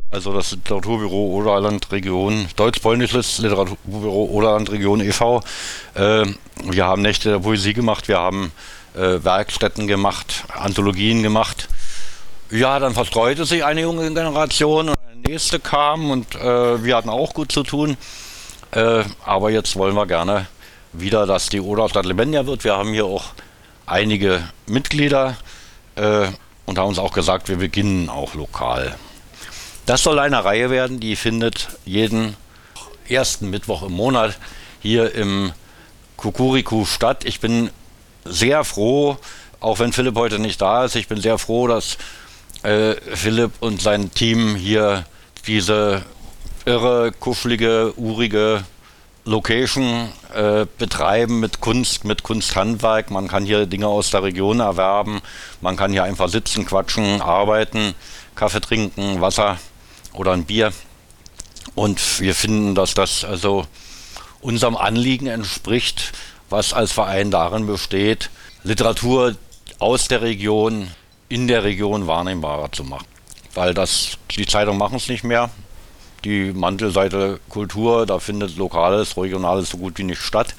also das Literaturbüro Oderland Region, Deutsch-Polnisches Literaturbüro Oderland Region e.V. Wir haben Nächte der Poesie gemacht, wir haben Werkstätten gemacht, Anthologien gemacht. Ja, dann verstreute sich eine junge Generation und eine nächste kam und wir hatten auch gut zu tun. Aber jetzt wollen wir gerne wieder, dass die Oderstadt lebendiger wird. Wir haben hier auch einige Mitglieder und haben uns auch gesagt, wir beginnen auch lokal. Das soll eine Reihe werden, die findet jeden ersten Mittwoch im Monat hier im Kukuriku statt. Ich bin sehr froh, auch wenn Philipp heute nicht da ist, ich bin sehr froh, dass Philipp und sein Team hier diese irre, kuschelige, urige Location betreiben mit Kunst, mit Kunsthandwerk. Man kann hier Dinge aus der Region erwerben, man kann hier einfach sitzen, quatschen, arbeiten, Kaffee trinken, Wasser oder ein Bier. Und wir finden, dass das also unserem Anliegen entspricht, was als Verein darin besteht, Literatur aus der Region, in der Region wahrnehmbarer zu machen. Weil die Zeitungen machen es nicht mehr. Die Mantelseite Kultur, da findet Lokales, Regionales so gut wie nicht statt.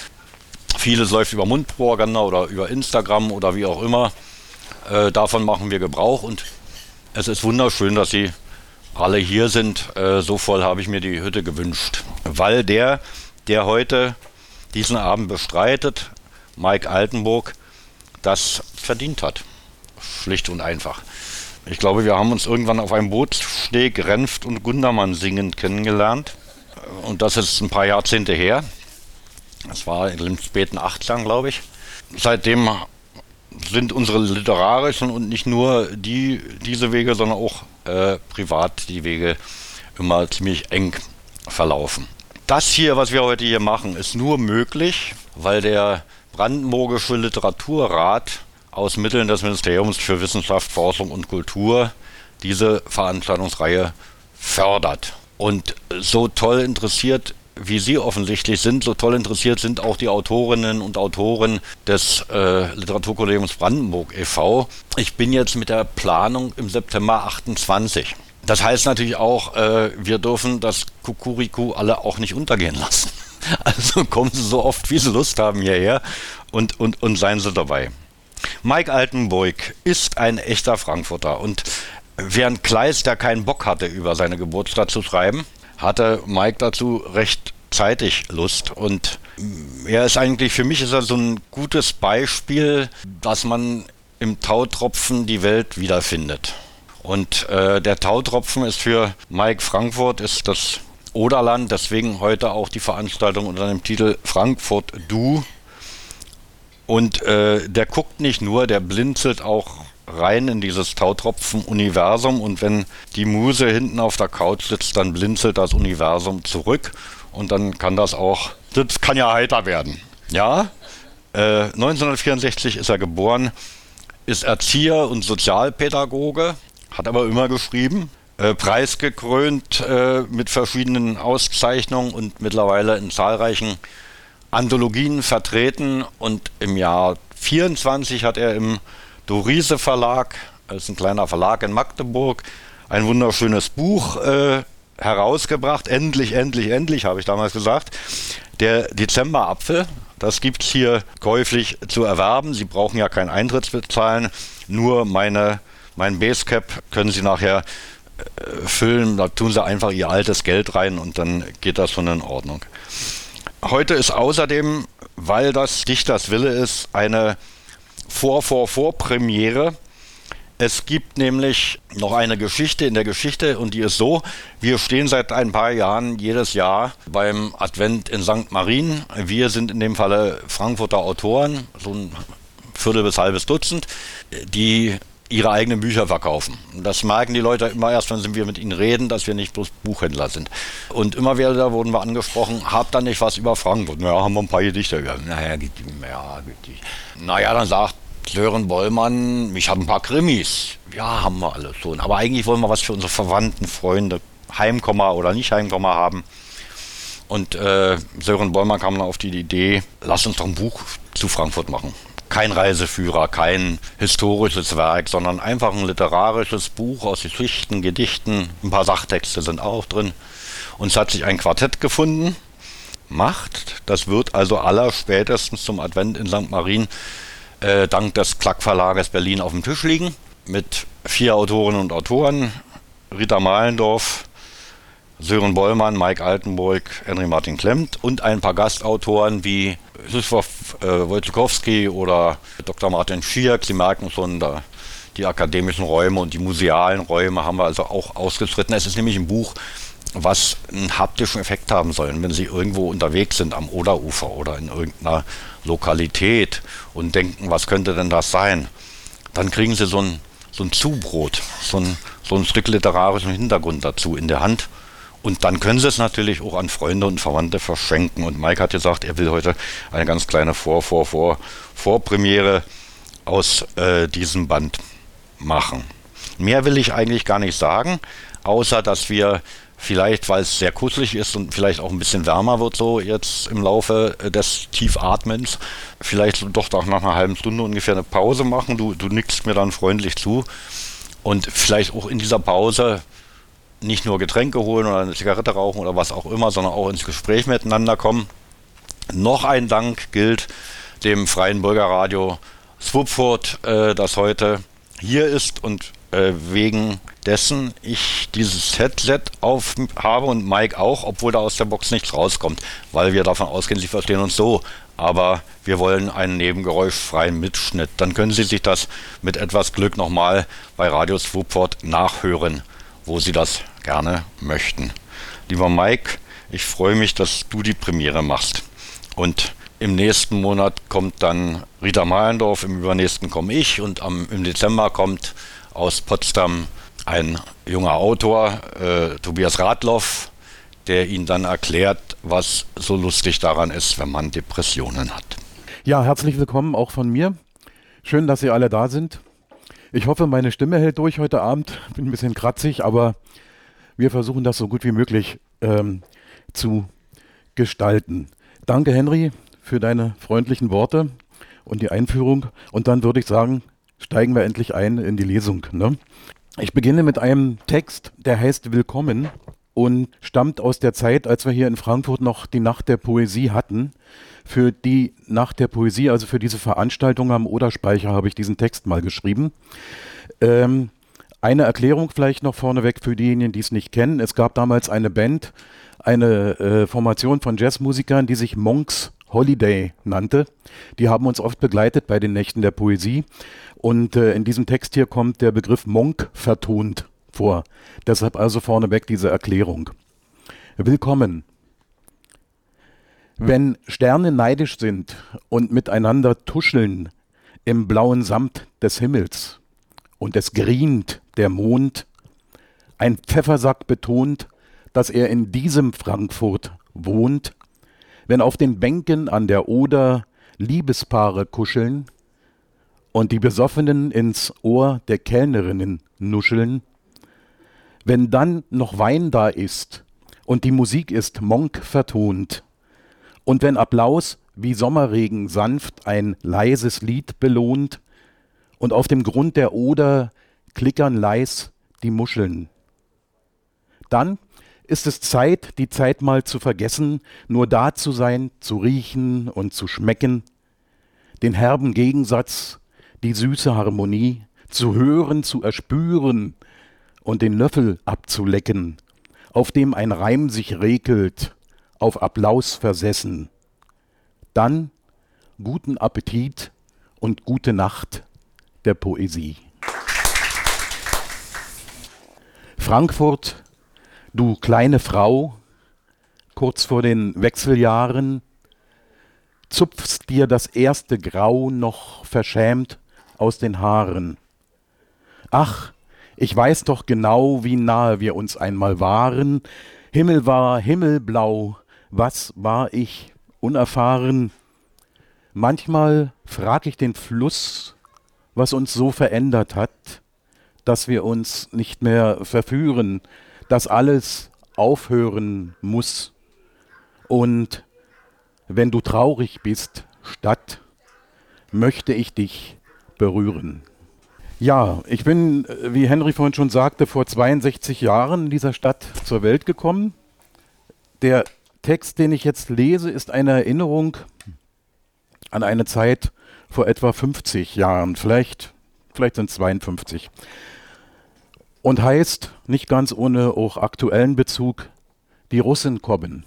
Vieles läuft über Mundpropaganda oder über Instagram oder wie auch immer. Davon machen wir Gebrauch und es ist wunderschön, dass Sie alle hier sind. So voll habe ich mir die Hütte gewünscht. Weil der heute diesen Abend bestreitet, Mike Altenburg, das verdient hat. Schlicht und einfach. Ich glaube, wir haben uns irgendwann auf einem Bootssteg Renft und Gundermann singend kennengelernt. Und das ist ein paar Jahrzehnte her. Das war in den späten 80ern, glaube ich. Seitdem sind unsere literarischen und nicht nur diese Wege, sondern auch privat die Wege immer ziemlich eng verlaufen. Das hier, was wir heute hier machen, ist nur möglich, weil der Brandenburgische Literaturrat aus Mitteln des Ministeriums für Wissenschaft, Forschung und Kultur diese Veranstaltungsreihe fördert. Und so toll interessiert, wie Sie offensichtlich sind, so toll interessiert sind auch die Autorinnen und Autoren des Literaturkollegiums Brandenburg e.V. Ich bin jetzt mit der Planung im September 28. Das heißt natürlich auch, wir dürfen das Kukuriku alle auch nicht untergehen lassen. Also kommen Sie so oft, wie Sie Lust haben hierher und seien Sie dabei. Mike Altenburg ist ein echter Frankfurter und während Kleist, der keinen Bock hatte, über seine Geburtsstadt zu schreiben, hatte Mike dazu recht zeitig Lust und er ist eigentlich, für mich ist er so ein gutes Beispiel, dass man im Tautropfen die Welt wiederfindet. Und der Tautropfen ist für Mike Frankfurt, ist das Oderland, deswegen heute auch die Veranstaltung unter dem Titel Frankfurt Du. Und der guckt nicht nur, der blinzelt auch rein in dieses Tautropfen-Universum und wenn die Muse hinten auf der Couch sitzt, dann blinzelt das Universum zurück und dann kann das kann ja heiter werden. Ja, 1964 ist er geboren, ist Erzieher und Sozialpädagoge, hat aber immer geschrieben, preisgekrönt mit verschiedenen Auszeichnungen und mittlerweile in zahlreichen Anthologien vertreten und im Jahr 24 hat er im Dorise Verlag, das ist ein kleiner Verlag in Magdeburg, ein wunderschönes Buch herausgebracht. Endlich, habe ich damals gesagt. Der Dezemberapfel, das gibt es hier käuflich zu erwerben. Sie brauchen ja keinen Eintritt bezahlen, nur mein Basecap können Sie nachher füllen. Da tun Sie einfach Ihr altes Geld rein und dann geht das schon in Ordnung. Heute ist außerdem, weil das Dichters Wille ist, eine Vorpremiere. Es gibt nämlich noch eine Geschichte in der Geschichte und die ist so, wir stehen seit ein paar Jahren jedes Jahr beim Advent in St. Marien. Wir sind in dem Falle Frankfurter Autoren, so ein Viertel bis halbes Dutzend, die ihre eigenen Bücher verkaufen. Das merken die Leute immer erst, wenn wir mit ihnen reden, dass wir nicht bloß Buchhändler sind. Und immer wieder wurden wir angesprochen, habt ihr nicht was über Frankfurt? Naja, haben wir ein paar Gedichte. Naja, dann sagt Sören Bollmann, ich habe ein paar Krimis. Ja, haben wir alle schon. Aber eigentlich wollen wir was für unsere Verwandten, Freunde, Heimkomma oder nicht Heimkomma haben. Und Sören Bollmann kam dann auf die Idee, lass uns doch ein Buch zu Frankfurt machen. kein Reiseführer, kein historisches Werk, sondern einfach ein literarisches Buch aus Geschichten, Gedichten, ein paar Sachtexte sind auch drin. Und es hat sich ein Quartett gefunden, Macht. Das wird also allerspätestens zum Advent in St. Marien dank des Klack Verlages Berlin auf dem Tisch liegen. Mit 4 Autorinnen und Autoren, Rita Mahlendorf, Sören Bollmann, Mike Altenburg, Henry Martin Klemmt und ein paar Gastautoren wie Krzysztof Wojciechowski oder Dr. Martin Schierk. Sie merken schon, die akademischen Räume und die musealen Räume haben wir also auch ausgestritten. Es ist nämlich ein Buch, was einen haptischen Effekt haben soll, wenn Sie irgendwo unterwegs sind am Oderufer oder in irgendeiner Lokalität und denken, was könnte denn das sein? Dann kriegen Sie so ein Zubrot, so ein Stück literarischen Hintergrund dazu in der Hand. Und dann können Sie es natürlich auch an Freunde und Verwandte verschenken. Und Mike hat gesagt, er will heute eine ganz kleine Vorpremiere aus diesem Band machen. Mehr will ich eigentlich gar nicht sagen, außer dass wir vielleicht, weil es sehr kuschelig ist und vielleicht auch ein bisschen wärmer wird so jetzt im Laufe des Tiefatmens, vielleicht doch nach einer halben Stunde ungefähr eine Pause machen. Du nickst mir dann freundlich zu und vielleicht auch in dieser Pause nicht nur Getränke holen oder eine Zigarette rauchen oder was auch immer, sondern auch ins Gespräch miteinander kommen. Noch ein Dank gilt dem Freien Bürgerradio Swupfurt, das heute hier ist und wegen dessen ich dieses Headset auf habe und Mike auch, obwohl da aus der Box nichts rauskommt, weil wir davon ausgehen, Sie verstehen uns so, aber wir wollen einen nebengeräuschfreien Mitschnitt. Dann können Sie sich das mit etwas Glück nochmal bei Radio Swupfurt nachhören, wo Sie das gerne möchten. Lieber Mike, ich freue mich, dass du die Premiere machst. Und im nächsten Monat kommt dann Rita Mahlendorf, im übernächsten komme ich und im Dezember kommt aus Potsdam ein junger Autor, Tobias Radloff, der Ihnen dann erklärt, was so lustig daran ist, wenn man Depressionen hat. Ja, herzlich willkommen auch von mir. Schön, dass Sie alle da sind. Ich hoffe, meine Stimme hält durch heute Abend. Bin ein bisschen kratzig, aber wir versuchen das so gut wie möglich zu gestalten. Danke, Henry, für deine freundlichen Worte und die Einführung. Und dann würde ich sagen, steigen wir endlich ein in die Lesung, ne? Ich beginne mit einem Text, der heißt Willkommen und stammt aus der Zeit, als wir hier in Frankfurt noch die Nacht der Poesie hatten. Für die Nacht der Poesie, also für diese Veranstaltung am Oderspeicher, habe ich diesen Text mal geschrieben. Eine Erklärung vielleicht noch vorneweg für diejenigen, die es nicht kennen. Es gab damals eine Band, eine Formation von Jazzmusikern, die sich Monks Holiday nannte. Die haben uns oft begleitet bei den Nächten der Poesie. Und in diesem Text hier kommt der Begriff Monk vertont vor. Deshalb also vorneweg diese Erklärung. Willkommen. Wenn Sterne neidisch sind und miteinander tuscheln im blauen Samt des Himmels und es grient der Mond, ein Pfeffersack betont, dass er in diesem Frankfurt wohnt, wenn auf den Bänken an der Oder Liebespaare kuscheln und die Besoffenen ins Ohr der Kellnerinnen nuscheln, wenn dann noch Wein da ist und die Musik ist Monk vertont und wenn Applaus wie Sommerregen sanft ein leises Lied belohnt und auf dem Grund der Oder klickern leis die Muscheln, dann ist es Zeit, die Zeit mal zu vergessen, nur da zu sein, zu riechen und zu schmecken, den herben Gegensatz, die süße Harmonie, zu hören, zu erspüren und den Löffel abzulecken, auf dem ein Reim sich regelt, auf Applaus versessen. Dann guten Appetit und gute Nacht der Poesie. Frankfurt, du kleine Frau, kurz vor den Wechseljahren, zupfst dir das erste Grau noch verschämt aus den Haaren. Ach, ich weiß doch genau, wie nahe wir uns einmal waren. Himmel war himmelblau, was war ich unerfahren? Manchmal frag ich den Fluss, was uns so verändert hat, dass wir uns nicht mehr verführen, dass alles aufhören muss. Und wenn du traurig bist, statt möchte ich dich berühren. Ja, ich bin, wie Henry vorhin schon sagte, vor 62 Jahren in dieser Stadt zur Welt gekommen. Der Text, den ich jetzt lese, ist eine Erinnerung an eine Zeit vor etwa 50 Jahren, vielleicht sind es 52. Und heißt, nicht ganz ohne auch aktuellen Bezug, die Russen kommen.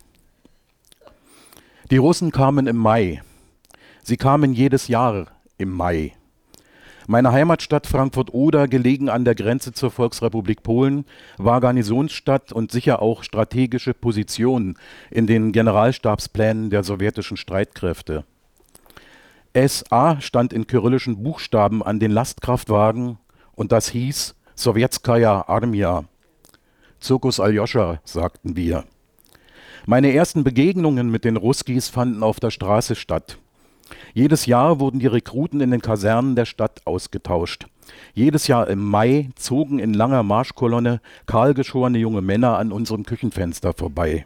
Die Russen kamen im Mai. Sie kamen jedes Jahr im Mai. Meine Heimatstadt Frankfurt-Oder, gelegen an der Grenze zur Volksrepublik Polen, war Garnisonsstadt und sicher auch strategische Position in den Generalstabsplänen der sowjetischen Streitkräfte. SA stand in kyrillischen Buchstaben an den Lastkraftwagen und das hieß Sowjetskaja Armia. Zirkus Aljoscha, sagten wir. Meine ersten Begegnungen mit den Russkis fanden auf der Straße statt. Jedes Jahr wurden die Rekruten in den Kasernen der Stadt ausgetauscht. Jedes Jahr im Mai zogen in langer Marschkolonne kahlgeschorene junge Männer an unserem Küchenfenster vorbei.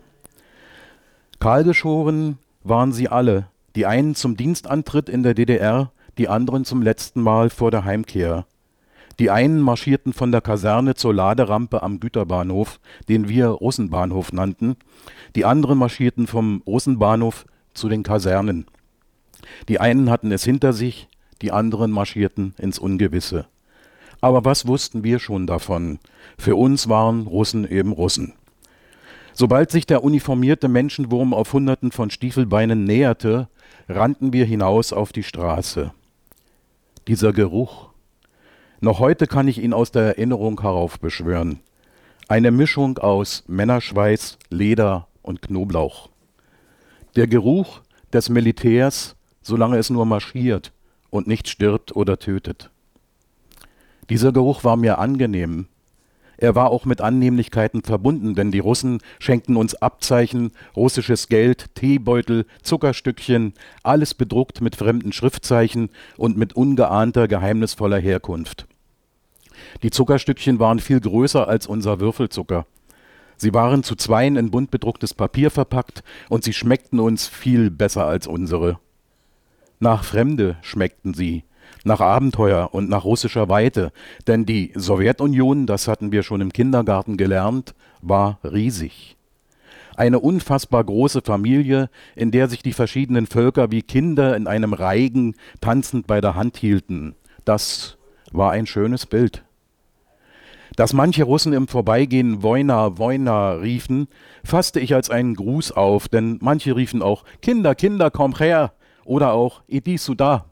Kahlgeschoren waren sie alle, die einen zum Dienstantritt in der DDR, die anderen zum letzten Mal vor der Heimkehr. Die einen marschierten von der Kaserne zur Laderampe am Güterbahnhof, den wir Russenbahnhof nannten. Die anderen marschierten vom Russenbahnhof zu den Kasernen. Die einen hatten es hinter sich, die anderen marschierten ins Ungewisse. Aber was wussten wir schon davon? Für uns waren Russen eben Russen. Sobald sich der uniformierte Menschenwurm auf Hunderten von Stiefelbeinen näherte, rannten wir hinaus auf die Straße. Dieser Geruch. Noch heute kann ich ihn aus der Erinnerung heraufbeschwören. Eine Mischung aus Männerschweiß, Leder und Knoblauch. Der Geruch des Militärs, solange es nur marschiert und nicht stirbt oder tötet. Dieser Geruch war mir angenehm. Er war auch mit Annehmlichkeiten verbunden, denn die Russen schenkten uns Abzeichen, russisches Geld, Teebeutel, Zuckerstückchen, alles bedruckt mit fremden Schriftzeichen und mit ungeahnter, geheimnisvoller Herkunft. Die Zuckerstückchen waren viel größer als unser Würfelzucker. Sie waren zu zweien in bunt bedrucktes Papier verpackt und sie schmeckten uns viel besser als unsere. Nach Fremde schmeckten sie, nach Abenteuer und nach russischer Weite, denn die Sowjetunion, das hatten wir schon im Kindergarten gelernt, war riesig. Eine unfassbar große Familie, in der sich die verschiedenen Völker wie Kinder in einem Reigen tanzend bei der Hand hielten. Das war ein schönes Bild. Dass manche Russen im Vorbeigehen Wojna, Wojna riefen, fasste ich als einen Gruß auf, denn manche riefen auch Kinder, Kinder, komm her oder auch Idi Suda.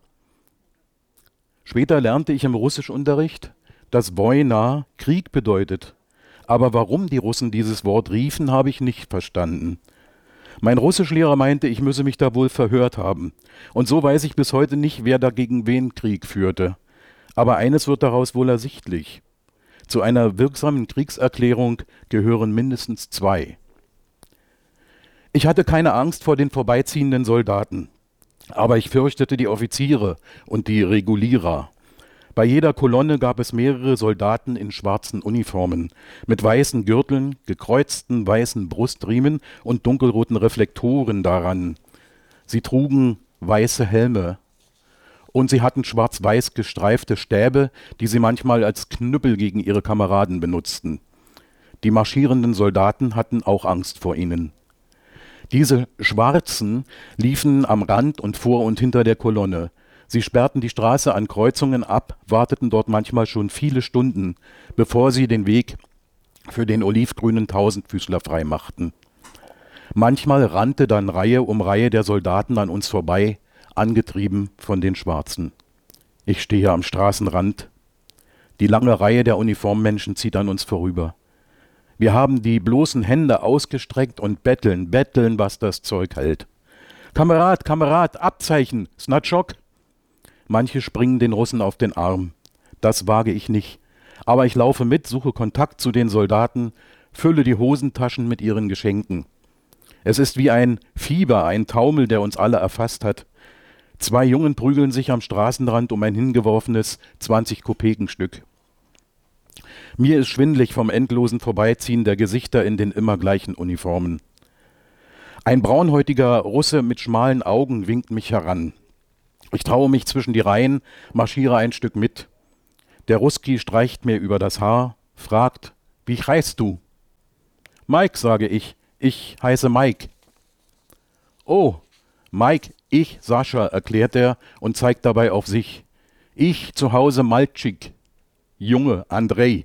Später lernte ich im Russischunterricht, dass Wojna Krieg bedeutet. Aber warum die Russen dieses Wort riefen, habe ich nicht verstanden. Mein Russischlehrer meinte, ich müsse mich da wohl verhört haben. Und so weiß ich bis heute nicht, wer dagegen wen Krieg führte. Aber eines wird daraus wohl ersichtlich. Zu einer wirksamen Kriegserklärung gehören mindestens zwei. Ich hatte keine Angst vor den vorbeiziehenden Soldaten. Aber ich fürchtete die Offiziere und die Regulierer. Bei jeder Kolonne gab es mehrere Soldaten in schwarzen Uniformen, mit weißen Gürteln, gekreuzten weißen Brustriemen und dunkelroten Reflektoren daran. Sie trugen weiße Helme und sie hatten schwarz-weiß gestreifte Stäbe, die sie manchmal als Knüppel gegen ihre Kameraden benutzten. Die marschierenden Soldaten hatten auch Angst vor ihnen. Diese Schwarzen liefen am Rand und vor und hinter der Kolonne. Sie sperrten die Straße an Kreuzungen ab, warteten dort manchmal schon viele Stunden, bevor sie den Weg für den olivgrünen Tausendfüßler freimachten. Manchmal rannte dann Reihe um Reihe der Soldaten an uns vorbei, angetrieben von den Schwarzen. Ich stehe am Straßenrand. Die lange Reihe der Uniformmenschen zieht an uns vorüber. Wir haben die bloßen Hände ausgestreckt und betteln, was das Zeug hält. Kamerad, Kamerad, Abzeichen, Snatschok. Manche springen den Russen auf den Arm. Das wage ich nicht. Aber ich laufe mit, suche Kontakt zu den Soldaten, fülle die Hosentaschen mit ihren Geschenken. Es ist wie ein Fieber, ein Taumel, der uns alle erfasst hat. Zwei Jungen prügeln sich am Straßenrand um ein hingeworfenes 20-Kopekenstück. Mir ist schwindlig vom endlosen Vorbeiziehen der Gesichter in den immer gleichen Uniformen. Ein braunhäutiger Russe mit schmalen Augen winkt mich heran. Ich traue mich zwischen die Reihen, marschiere ein Stück mit. Der Ruski streicht mir über das Haar, fragt, wie heißt du? Mike, sage ich. Ich heiße Mike. Oh, Mike, ich, Sascha, erklärt er und zeigt dabei auf sich. Ich zu Hause Maltschik. Junge, Andrei.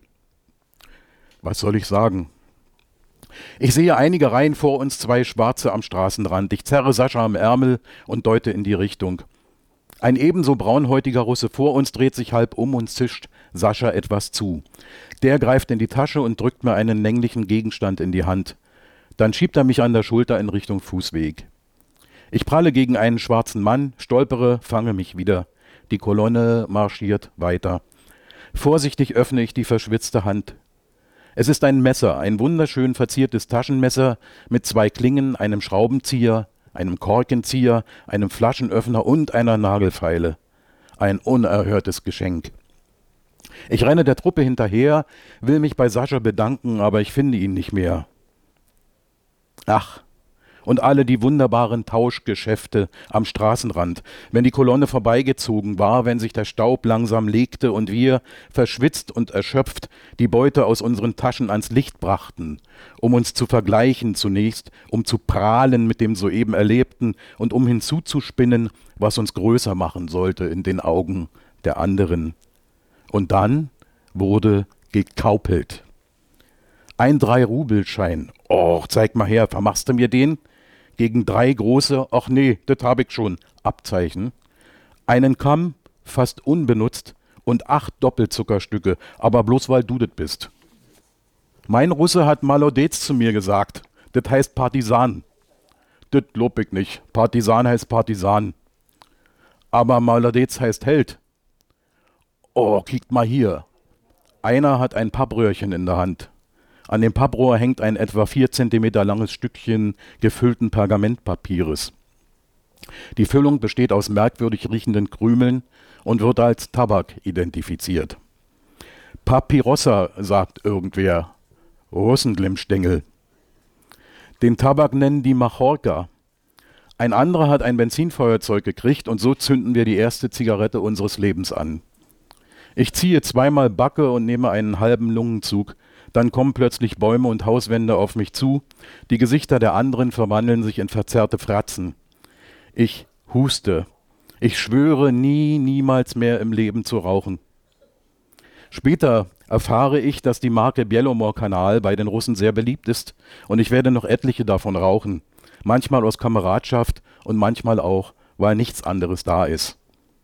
Was soll ich sagen? Ich sehe einige Reihen vor uns, 2 Schwarze am Straßenrand. Ich zerre Sascha am Ärmel und deute in die Richtung. Ein ebenso braunhäutiger Russe vor uns dreht sich halb um und zischt Sascha etwas zu. Der greift in die Tasche und drückt mir einen länglichen Gegenstand in die Hand. Dann schiebt er mich an der Schulter in Richtung Fußweg. Ich pralle gegen einen schwarzen Mann, stolpere, fange mich wieder. Die Kolonne marschiert weiter. Vorsichtig öffne ich die verschwitzte Hand. Es ist ein Messer, ein wunderschön verziertes Taschenmesser mit 2 Klingen, einem Schraubenzieher, einem Korkenzieher, einem Flaschenöffner und einer Nagelfeile. Ein unerhörtes Geschenk. Ich renne der Truppe hinterher, will mich bei Sascha bedanken, aber ich finde ihn nicht mehr. Ach, und alle die wunderbaren Tauschgeschäfte am Straßenrand, wenn die Kolonne vorbeigezogen war, wenn sich der Staub langsam legte und wir, verschwitzt und erschöpft, die Beute aus unseren Taschen ans Licht brachten, um uns zu vergleichen zunächst, um zu prahlen mit dem soeben Erlebten und um hinzuzuspinnen, was uns größer machen sollte in den Augen der anderen. Und dann wurde gekaupelt. Ein 3-Rubelschein. Och, zeig mal her, vermachst du mir den? Gegen 3 große, ach nee, das hab ich schon, Abzeichen. Einen Kamm, fast unbenutzt, und 8 Doppelzuckerstücke, aber bloß weil du das bist. Mein Russe hat Malodez zu mir gesagt, das heißt Partisan. Das glaub ich nicht, Partisan heißt Partisan. Aber Malodez heißt Held. Oh, kiekt mal hier. Einer hat ein Pappröhrchen in der Hand. An dem Papprohr hängt ein etwa 4 Zentimeter langes Stückchen gefüllten Pergamentpapieres. Die Füllung besteht aus merkwürdig riechenden Krümeln und wird als Tabak identifiziert. Papyrossa, sagt irgendwer. Russenglimmstängel. Den Tabak nennen die Machorka. Ein anderer hat ein Benzinfeuerzeug gekriegt und so zünden wir die erste Zigarette unseres Lebens an. Ich ziehe 2-mal Backe und nehme einen halben Lungenzug. Dann kommen plötzlich Bäume und Hauswände auf mich zu. Die Gesichter der anderen verwandeln sich in verzerrte Fratzen. Ich huste. Ich schwöre, niemals mehr im Leben zu rauchen. Später erfahre ich, dass die Marke Bielomor-Kanal bei den Russen sehr beliebt ist und ich werde noch etliche davon rauchen. Manchmal aus Kameradschaft und manchmal auch, weil nichts anderes da ist.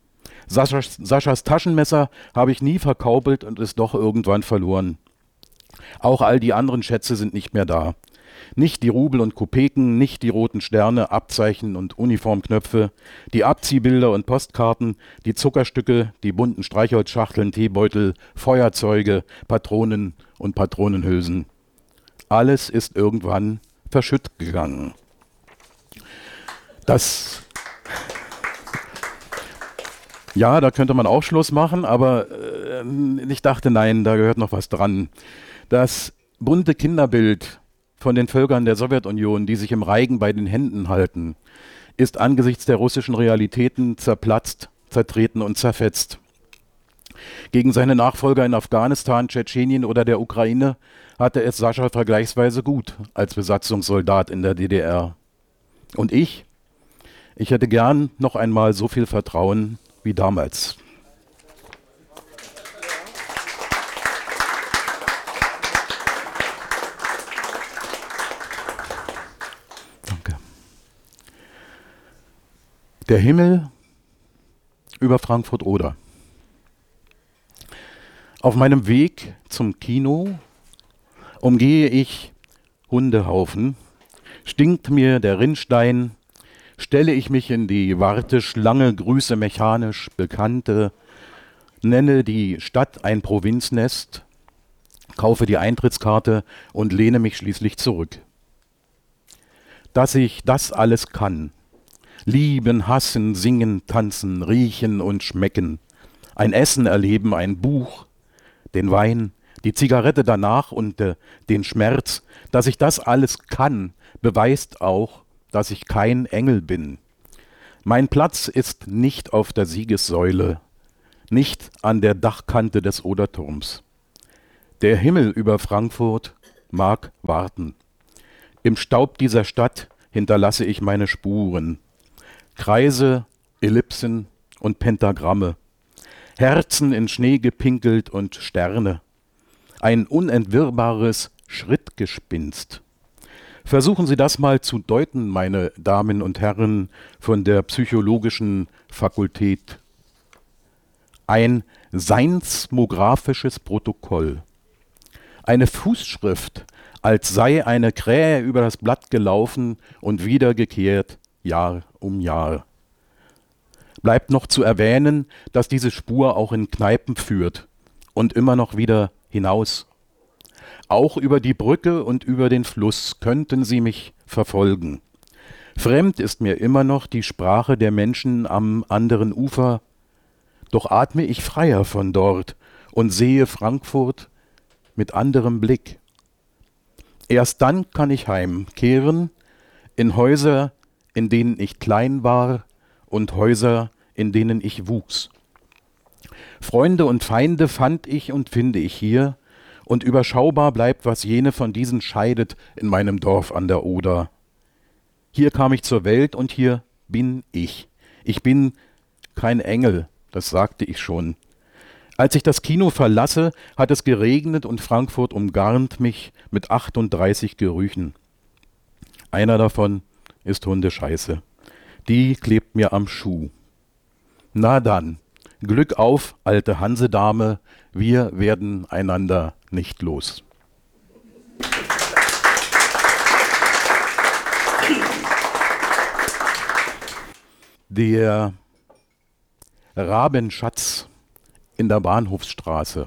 Saschas Taschenmesser habe ich nie verkaubelt und ist doch irgendwann verloren. Auch all die anderen Schätze sind nicht mehr da. Nicht die Rubel und Kopeken, nicht die roten Sterne, Abzeichen und Uniformknöpfe, die Abziehbilder und Postkarten, die Zuckerstücke, die bunten Streichholzschachteln, Teebeutel, Feuerzeuge, Patronen und Patronenhülsen. Alles ist irgendwann verschütt gegangen. Ja, da könnte man auch Schluss machen, aber ich dachte, nein, da gehört noch was dran. Das bunte Kinderbild von den Völkern der Sowjetunion, die sich im Reigen bei den Händen halten, ist angesichts der russischen Realitäten zerplatzt, zertreten und zerfetzt. Gegen seine Nachfolger in Afghanistan, Tschetschenien oder der Ukraine hatte es Sascha vergleichsweise gut als Besatzungssoldat in der DDR. Und ich hätte gern noch einmal so viel Vertrauen wie damals. Danke. Der Himmel über Frankfurt-Oder. Auf meinem Weg zum Kino umgehe ich Hundehaufen, stinkt mir der Rinnstein, stelle ich mich in die Warteschlange, grüße mechanisch Bekannte, nenne die Stadt ein Provinznest, kaufe die Eintrittskarte und lehne mich schließlich zurück. Dass ich das alles kann, lieben, hassen, singen, tanzen, riechen und schmecken, ein Essen erleben, ein Buch, den Wein, die Zigarette danach und den Schmerz, dass ich das alles kann, beweist auch, dass ich kein Engel bin. Mein Platz ist nicht auf der Siegessäule, nicht an der Dachkante des Oderturms. Der Himmel über Frankfurt mag warten. Im Staub dieser Stadt hinterlasse ich meine Spuren. Kreise, Ellipsen und Pentagramme. Herzen in Schnee gepinkelt und Sterne. Ein unentwirrbares Schrittgespinst. Versuchen Sie das mal zu deuten, meine Damen und Herren von der Psychologischen Fakultät. Ein seinsmographisches Protokoll. Eine Fußschrift, als sei eine Krähe über das Blatt gelaufen und wiedergekehrt, Jahr um Jahr. Bleibt noch zu erwähnen, dass diese Spur auch in Kneipen führt und immer noch wieder hinaus. Auch über die Brücke und über den Fluss könnten Sie mich verfolgen. Fremd ist mir immer noch die Sprache der Menschen am anderen Ufer, doch atme ich freier von dort und sehe Frankfurt mit anderem Blick. Erst dann kann ich heimkehren in Häuser, in denen ich klein war und Häuser, in denen ich wuchs. Freunde und Feinde fand ich und finde ich hier, und überschaubar bleibt, was jene von diesen scheidet in meinem Dorf an der Oder. Hier kam ich zur Welt und hier bin ich. Ich bin kein Engel, das sagte ich schon. Als ich das Kino verlasse, hat es geregnet und Frankfurt umgarnt mich mit 38 Gerüchen. Einer davon ist Hundescheiße. Die klebt mir am Schuh. Na dann, Glück auf, alte Hansedame, wir werden einander nicht los. Der Rabenschatz in der Bahnhofsstraße.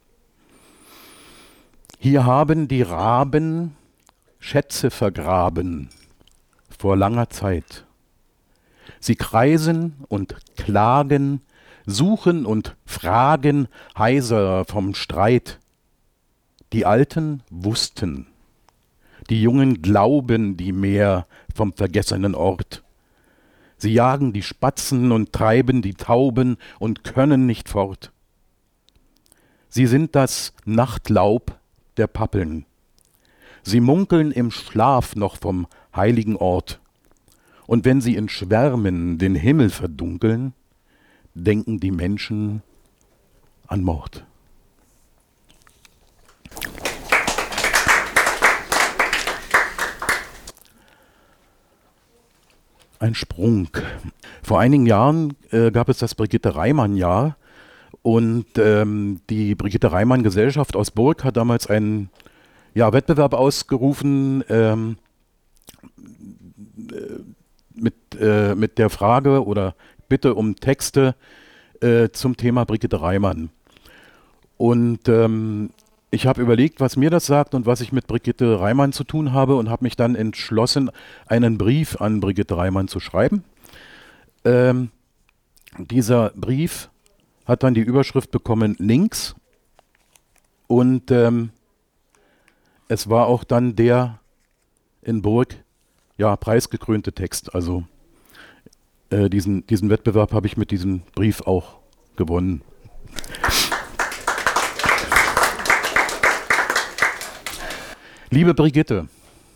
Hier haben die Raben Schätze vergraben vor langer Zeit. Sie kreisen und klagen, suchen und fragen heiser vom Streit. Die Alten wussten, die Jungen glauben die mehr vom vergessenen Ort. Sie jagen die Spatzen und treiben die Tauben und können nicht fort. Sie sind das Nachtlaub der Pappeln. Sie munkeln im Schlaf noch vom heiligen Ort. Und wenn sie in Schwärmen den Himmel verdunkeln, denken die Menschen an Mord. Ein Sprung. Vor einigen Jahren gab es das Brigitte-Reimann-Jahr und die Brigitte-Reimann-Gesellschaft aus Burg hat damals einen Wettbewerb ausgerufen mit der Frage oder Bitte um Texte zum Thema Brigitte Reimann. Und ich habe überlegt, was mir das sagt und was ich mit Brigitte Reimann zu tun habe und habe mich dann entschlossen, einen Brief an Brigitte Reimann zu schreiben. Dieser Brief hat dann die Überschrift bekommen Links und es war auch dann der in Burg preisgekrönte Text. Also diesen Wettbewerb habe ich mit diesem Brief auch gewonnen. Liebe Brigitte,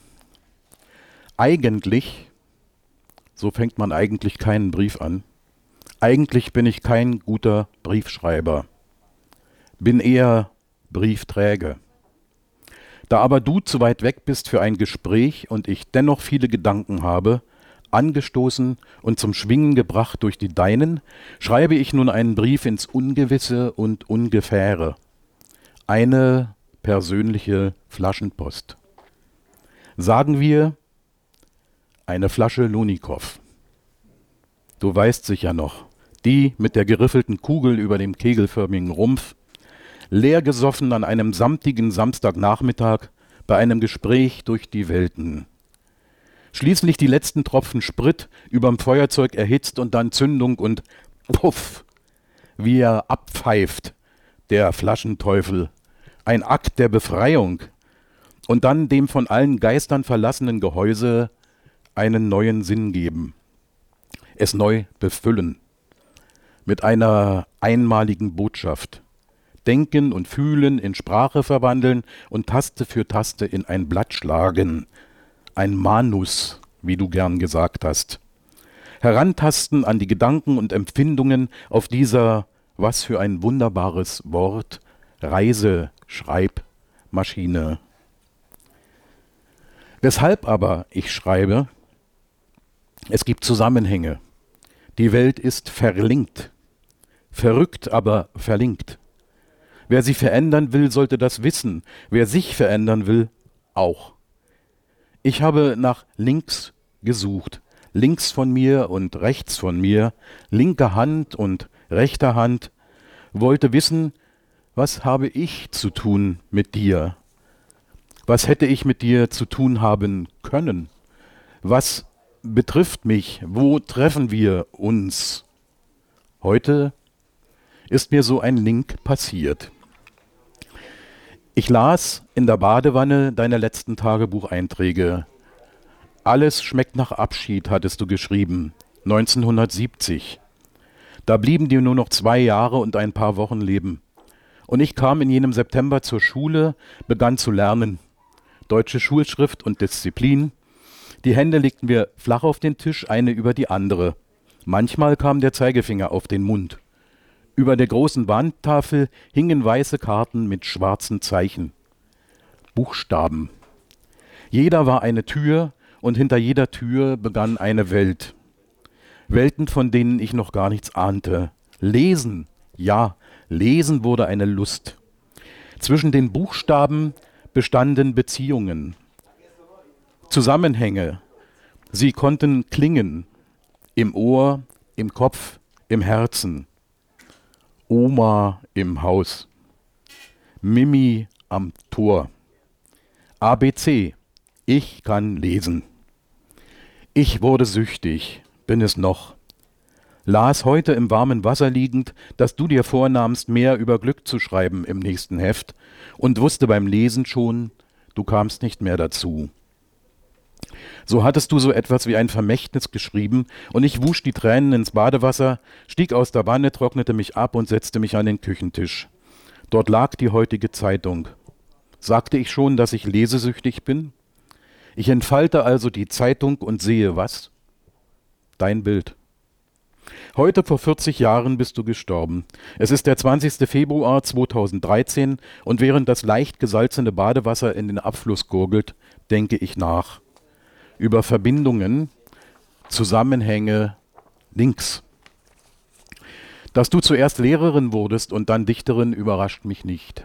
eigentlich, so fängt man eigentlich keinen Brief an, eigentlich bin ich kein guter Briefschreiber, bin eher Briefträger. Da aber du zu weit weg bist für ein Gespräch und ich dennoch viele Gedanken habe, angestoßen und zum Schwingen gebracht durch die deinen, schreibe ich nun einen Brief ins Ungewisse und Ungefähre. Eine persönliche Flaschenpost. Sagen wir, eine Flasche Lunikow. Du weißt sicher noch, die mit der geriffelten Kugel über dem kegelförmigen Rumpf, leer gesoffen an einem samtigen Samstagnachmittag bei einem Gespräch durch die Welten. Schließlich die letzten Tropfen Sprit überm Feuerzeug erhitzt und dann Zündung und puff, wie er abpfeift, der Flaschenteufel. Ein Akt der Befreiung und dann dem von allen Geistern verlassenen Gehäuse einen neuen Sinn geben. es neu befüllen, mit einer einmaligen Botschaft. Denken und Fühlen in Sprache verwandeln und Taste für Taste in ein Blatt schlagen. Ein Manus, wie du gern gesagt hast. Herantasten an die Gedanken und Empfindungen auf dieser, was für ein wunderbares Wort, Reiseschreibmaschine. Weshalb aber ich schreibe? Es gibt Zusammenhänge. Die Welt ist verlinkt. Verrückt, aber verlinkt. Wer sie verändern will, sollte das wissen. Wer sich verändern will, auch. Ich habe nach links gesucht. Links von mir und rechts von mir, linker Hand und rechter Hand, wollte wissen, was habe ich zu tun mit dir? Was hätte ich mit dir zu tun haben können? Was betrifft mich? Wo treffen wir uns? Heute ist mir so ein Link passiert. Ich las in der Badewanne deine letzten Tagebucheinträge. Alles schmeckt nach Abschied, hattest du geschrieben, 1970. Da blieben dir nur noch 2 Jahre und ein paar Wochen Leben. Und ich kam in jenem September zur Schule, begann zu lernen. Deutsche Schulschrift und Disziplin. Die Hände legten wir flach auf den Tisch, eine über die andere. Manchmal kam der Zeigefinger auf den Mund. Über der großen Wandtafel hingen weiße Karten mit schwarzen Zeichen. Buchstaben. Jeder war eine Tür und hinter jeder Tür begann eine Welt. Welten, von denen ich noch gar nichts ahnte. Lesen, ja, lesen wurde eine Lust. Zwischen den Buchstaben bestanden Beziehungen. Zusammenhänge. Sie konnten klingen. Im Ohr, im Kopf, im Herzen. Oma im Haus. Mimi am Tor. ABC. Ich kann lesen. Ich wurde süchtig, bin es noch. Las heute im warmen Wasser liegend, dass du dir vornahmst, mehr über Glück zu schreiben im nächsten Heft und wusste beim Lesen schon, du kamst nicht mehr dazu. So hattest du so etwas wie ein Vermächtnis geschrieben und ich wusch die Tränen ins Badewasser, stieg aus der Wanne, trocknete mich ab und setzte mich an den Küchentisch. Dort lag die heutige Zeitung. Sagte ich schon, dass ich lesesüchtig bin? Ich entfalte also die Zeitung und sehe was? Dein Bild. Heute vor 40 Jahren bist du gestorben. Es ist der 20. Februar 2013 und während das leicht gesalzene Badewasser in den Abfluss gurgelt, denke ich nach. Über Verbindungen, Zusammenhänge, Links. Dass du zuerst Lehrerin wurdest und dann Dichterin, überrascht mich nicht.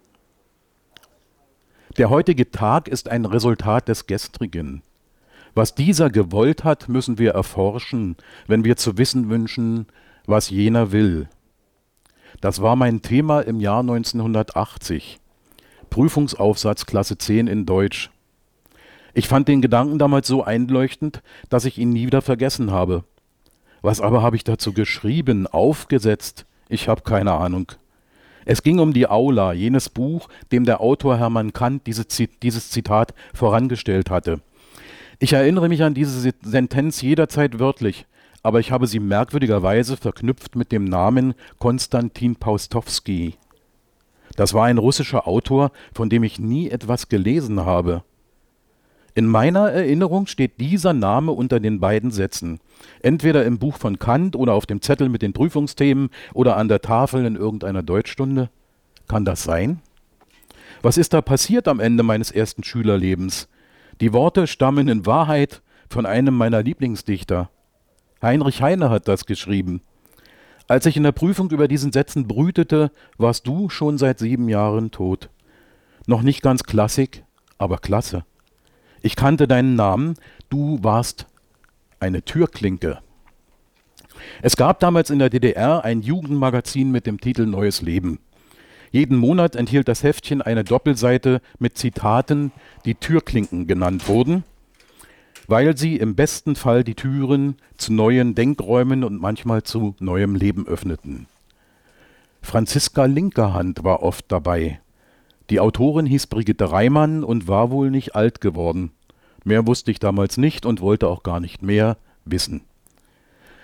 Der heutige Tag ist ein Resultat des Gestrigen. Was dieser gewollt hat, müssen wir erforschen, wenn wir zu wissen wünschen, was jener will. Das war mein Thema im Jahr 1980. Prüfungsaufsatz Klasse 10 in Deutsch. Ich fand den Gedanken damals so einleuchtend, dass ich ihn nie wieder vergessen habe. Was aber habe ich dazu geschrieben, aufgesetzt? Ich habe keine Ahnung. Es ging um die Aula, jenes Buch, dem der Autor Hermann Kant dieses Zitat vorangestellt hatte. Ich erinnere mich an diese Sentenz jederzeit wörtlich, aber ich habe sie merkwürdigerweise verknüpft mit dem Namen Konstantin Paustowski. Das war ein russischer Autor, von dem ich nie etwas gelesen habe. In meiner Erinnerung steht dieser Name unter den beiden Sätzen. Entweder im Buch von Kant oder auf dem Zettel mit den Prüfungsthemen oder an der Tafel in irgendeiner Deutschstunde. Kann das sein? Was ist da passiert am Ende meines ersten Schülerlebens? Die Worte stammen in Wahrheit von einem meiner Lieblingsdichter. Heinrich Heine hat das geschrieben. Als ich in der Prüfung über diesen Sätzen brütete, warst du schon seit 7 Jahren tot. Noch nicht ganz Klassik, aber klasse. Ich kannte deinen Namen, du warst eine Türklinke. Es gab damals in der DDR ein Jugendmagazin mit dem Titel Neues Leben. Jeden Monat enthielt das Heftchen eine Doppelseite mit Zitaten, die Türklinken genannt wurden, weil sie im besten Fall die Türen zu neuen Denkräumen und manchmal zu neuem Leben öffneten. Franziska Linkerhand war oft dabei. Die Autorin hieß Brigitte Reimann und war wohl nicht alt geworden. Mehr wusste ich damals nicht und wollte auch gar nicht mehr wissen.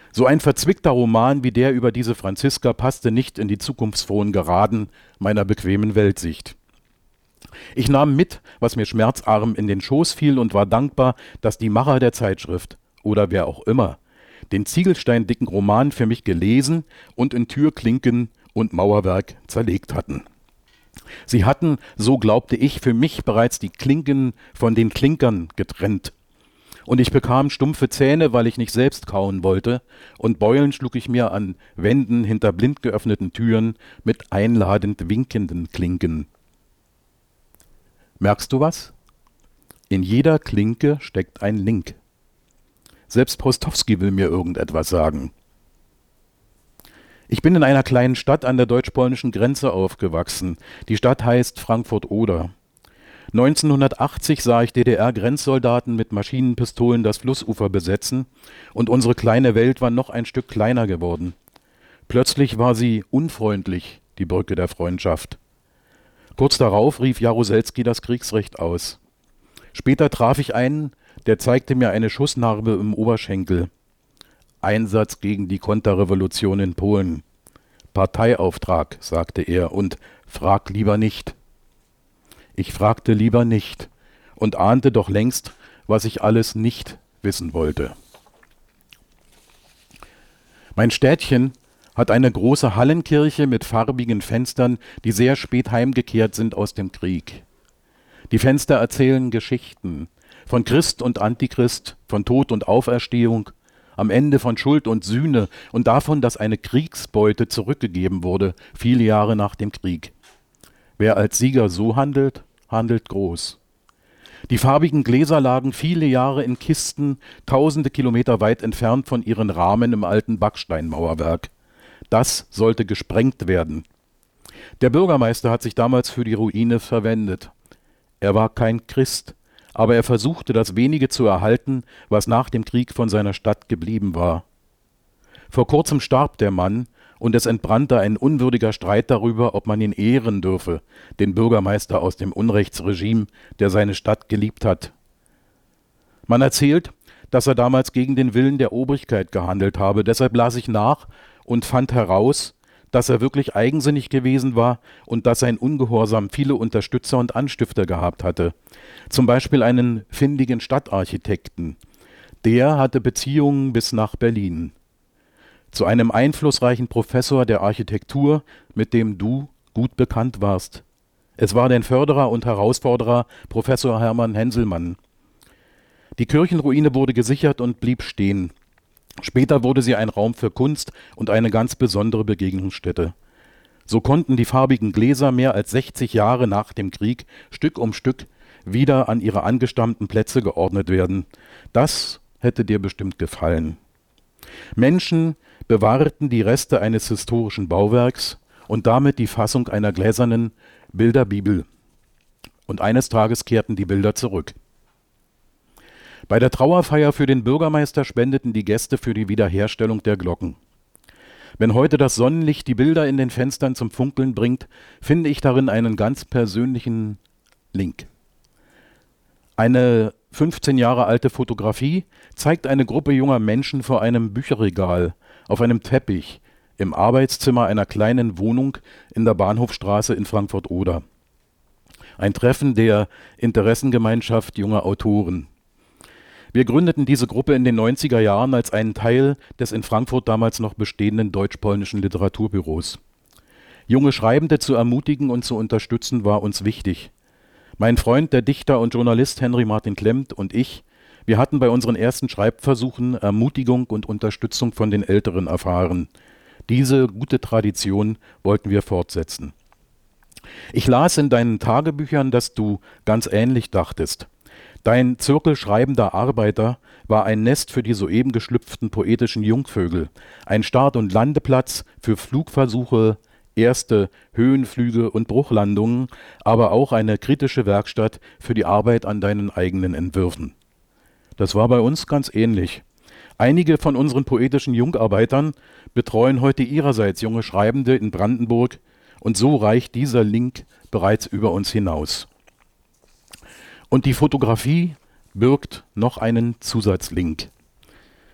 So ein verzwickter Roman wie der über diese Franziska passte nicht in die zukunftsfrohen Geraden meiner bequemen Weltsicht. Ich nahm mit, was mir schmerzarm in den Schoß fiel und war dankbar, dass die Macher der Zeitschrift oder wer auch immer den ziegelsteindicken Roman für mich gelesen und in Türklinken und Mauerwerk zerlegt hatten. Sie hatten, so glaubte ich, für mich bereits die Klinken von den Klinkern getrennt. Und ich bekam stumpfe Zähne, weil ich nicht selbst kauen wollte, und Beulen schlug ich mir an Wänden hinter blind geöffneten Türen mit einladend winkenden Klinken. Merkst du was? In jeder Klinke steckt ein Link. Selbst Prostowski will mir irgendetwas sagen. Ich bin in einer kleinen Stadt an der deutsch-polnischen Grenze aufgewachsen. Die Stadt heißt Frankfurt-Oder. 1980 sah ich DDR-Grenzsoldaten mit Maschinenpistolen das Flussufer besetzen und unsere kleine Welt war noch ein Stück kleiner geworden. Plötzlich war sie unfreundlich, die Brücke der Freundschaft. Kurz darauf rief Jaruzelski das Kriegsrecht aus. Später traf ich einen, der zeigte mir eine Schussnarbe im Oberschenkel. Einsatz gegen die Konterrevolution in Polen. Parteiauftrag, sagte er, und frag lieber nicht. Ich fragte lieber nicht und ahnte doch längst, was ich alles nicht wissen wollte. Mein Städtchen hat eine große Hallenkirche mit farbigen Fenstern, die sehr spät heimgekehrt sind aus dem Krieg. Die Fenster erzählen Geschichten von Christ und Antichrist, von Tod und Auferstehung, am Ende von Schuld und Sühne und davon, dass eine Kriegsbeute zurückgegeben wurde, viele Jahre nach dem Krieg. Wer als Sieger so handelt, handelt groß. Die farbigen Gläser lagen viele Jahre in Kisten, tausende Kilometer weit entfernt von ihren Rahmen im alten Backsteinmauerwerk. Das sollte gesprengt werden. Der Bürgermeister hat sich damals für die Ruine verwendet. Er war kein Christ, aber er versuchte, das wenige zu erhalten, was nach dem Krieg von seiner Stadt geblieben war. Vor kurzem starb der Mann, und es entbrannte ein unwürdiger Streit darüber, ob man ihn ehren dürfe, den Bürgermeister aus dem Unrechtsregime, der seine Stadt geliebt hat. Man erzählt, dass er damals gegen den Willen der Obrigkeit gehandelt habe. Deshalb las ich nach und fand heraus, dass er wirklich eigensinnig gewesen war und dass sein Ungehorsam viele Unterstützer und Anstifter gehabt hatte. Zum Beispiel einen findigen Stadtarchitekten. Der hatte Beziehungen bis nach Berlin. Zu einem einflussreichen Professor der Architektur, mit dem du gut bekannt warst. Es war dein Förderer und Herausforderer, Professor Hermann Henselmann. Die Kirchenruine wurde gesichert und blieb stehen. Später wurde sie ein Raum für Kunst und eine ganz besondere Begegnungsstätte. So konnten die farbigen Gläser mehr als 60 Jahre nach dem Krieg Stück um Stück wieder an ihre angestammten Plätze geordnet werden. Das hätte dir bestimmt gefallen. Menschen bewahrten die Reste eines historischen Bauwerks und damit die Fassung einer gläsernen Bilderbibel. Und eines Tages kehrten die Bilder zurück. Bei der Trauerfeier für den Bürgermeister spendeten die Gäste für die Wiederherstellung der Glocken. Wenn heute das Sonnenlicht die Bilder in den Fenstern zum Funkeln bringt, finde ich darin einen ganz persönlichen Link. Eine 15 Jahre alte Fotografie zeigt eine Gruppe junger Menschen vor einem Bücherregal, auf einem Teppich, im Arbeitszimmer einer kleinen Wohnung in der Bahnhofstraße in Frankfurt-Oder. Ein Treffen der Interessengemeinschaft junger Autoren. Wir gründeten diese Gruppe in den 90er Jahren als einen Teil des in Frankfurt damals noch bestehenden deutsch-polnischen Literaturbüros. Junge Schreibende zu ermutigen und zu unterstützen war uns wichtig. Mein Freund, der Dichter und Journalist Henry Martin Klemmt und ich, wir hatten bei unseren ersten Schreibversuchen Ermutigung und Unterstützung von den Älteren erfahren. Diese gute Tradition wollten wir fortsetzen. Ich las in deinen Tagebüchern, dass du ganz ähnlich dachtest. Dein Zirkel schreibender Arbeiter war ein Nest für die soeben geschlüpften poetischen Jungvögel, ein Start- und Landeplatz für Flugversuche, erste Höhenflüge und Bruchlandungen, aber auch eine kritische Werkstatt für die Arbeit an deinen eigenen Entwürfen. Das war bei uns ganz ähnlich. Einige von unseren poetischen Jungarbeitern betreuen heute ihrerseits junge Schreibende in Brandenburg und so reicht dieser Link bereits über uns hinaus. Und die Fotografie birgt noch einen Zusatzlink.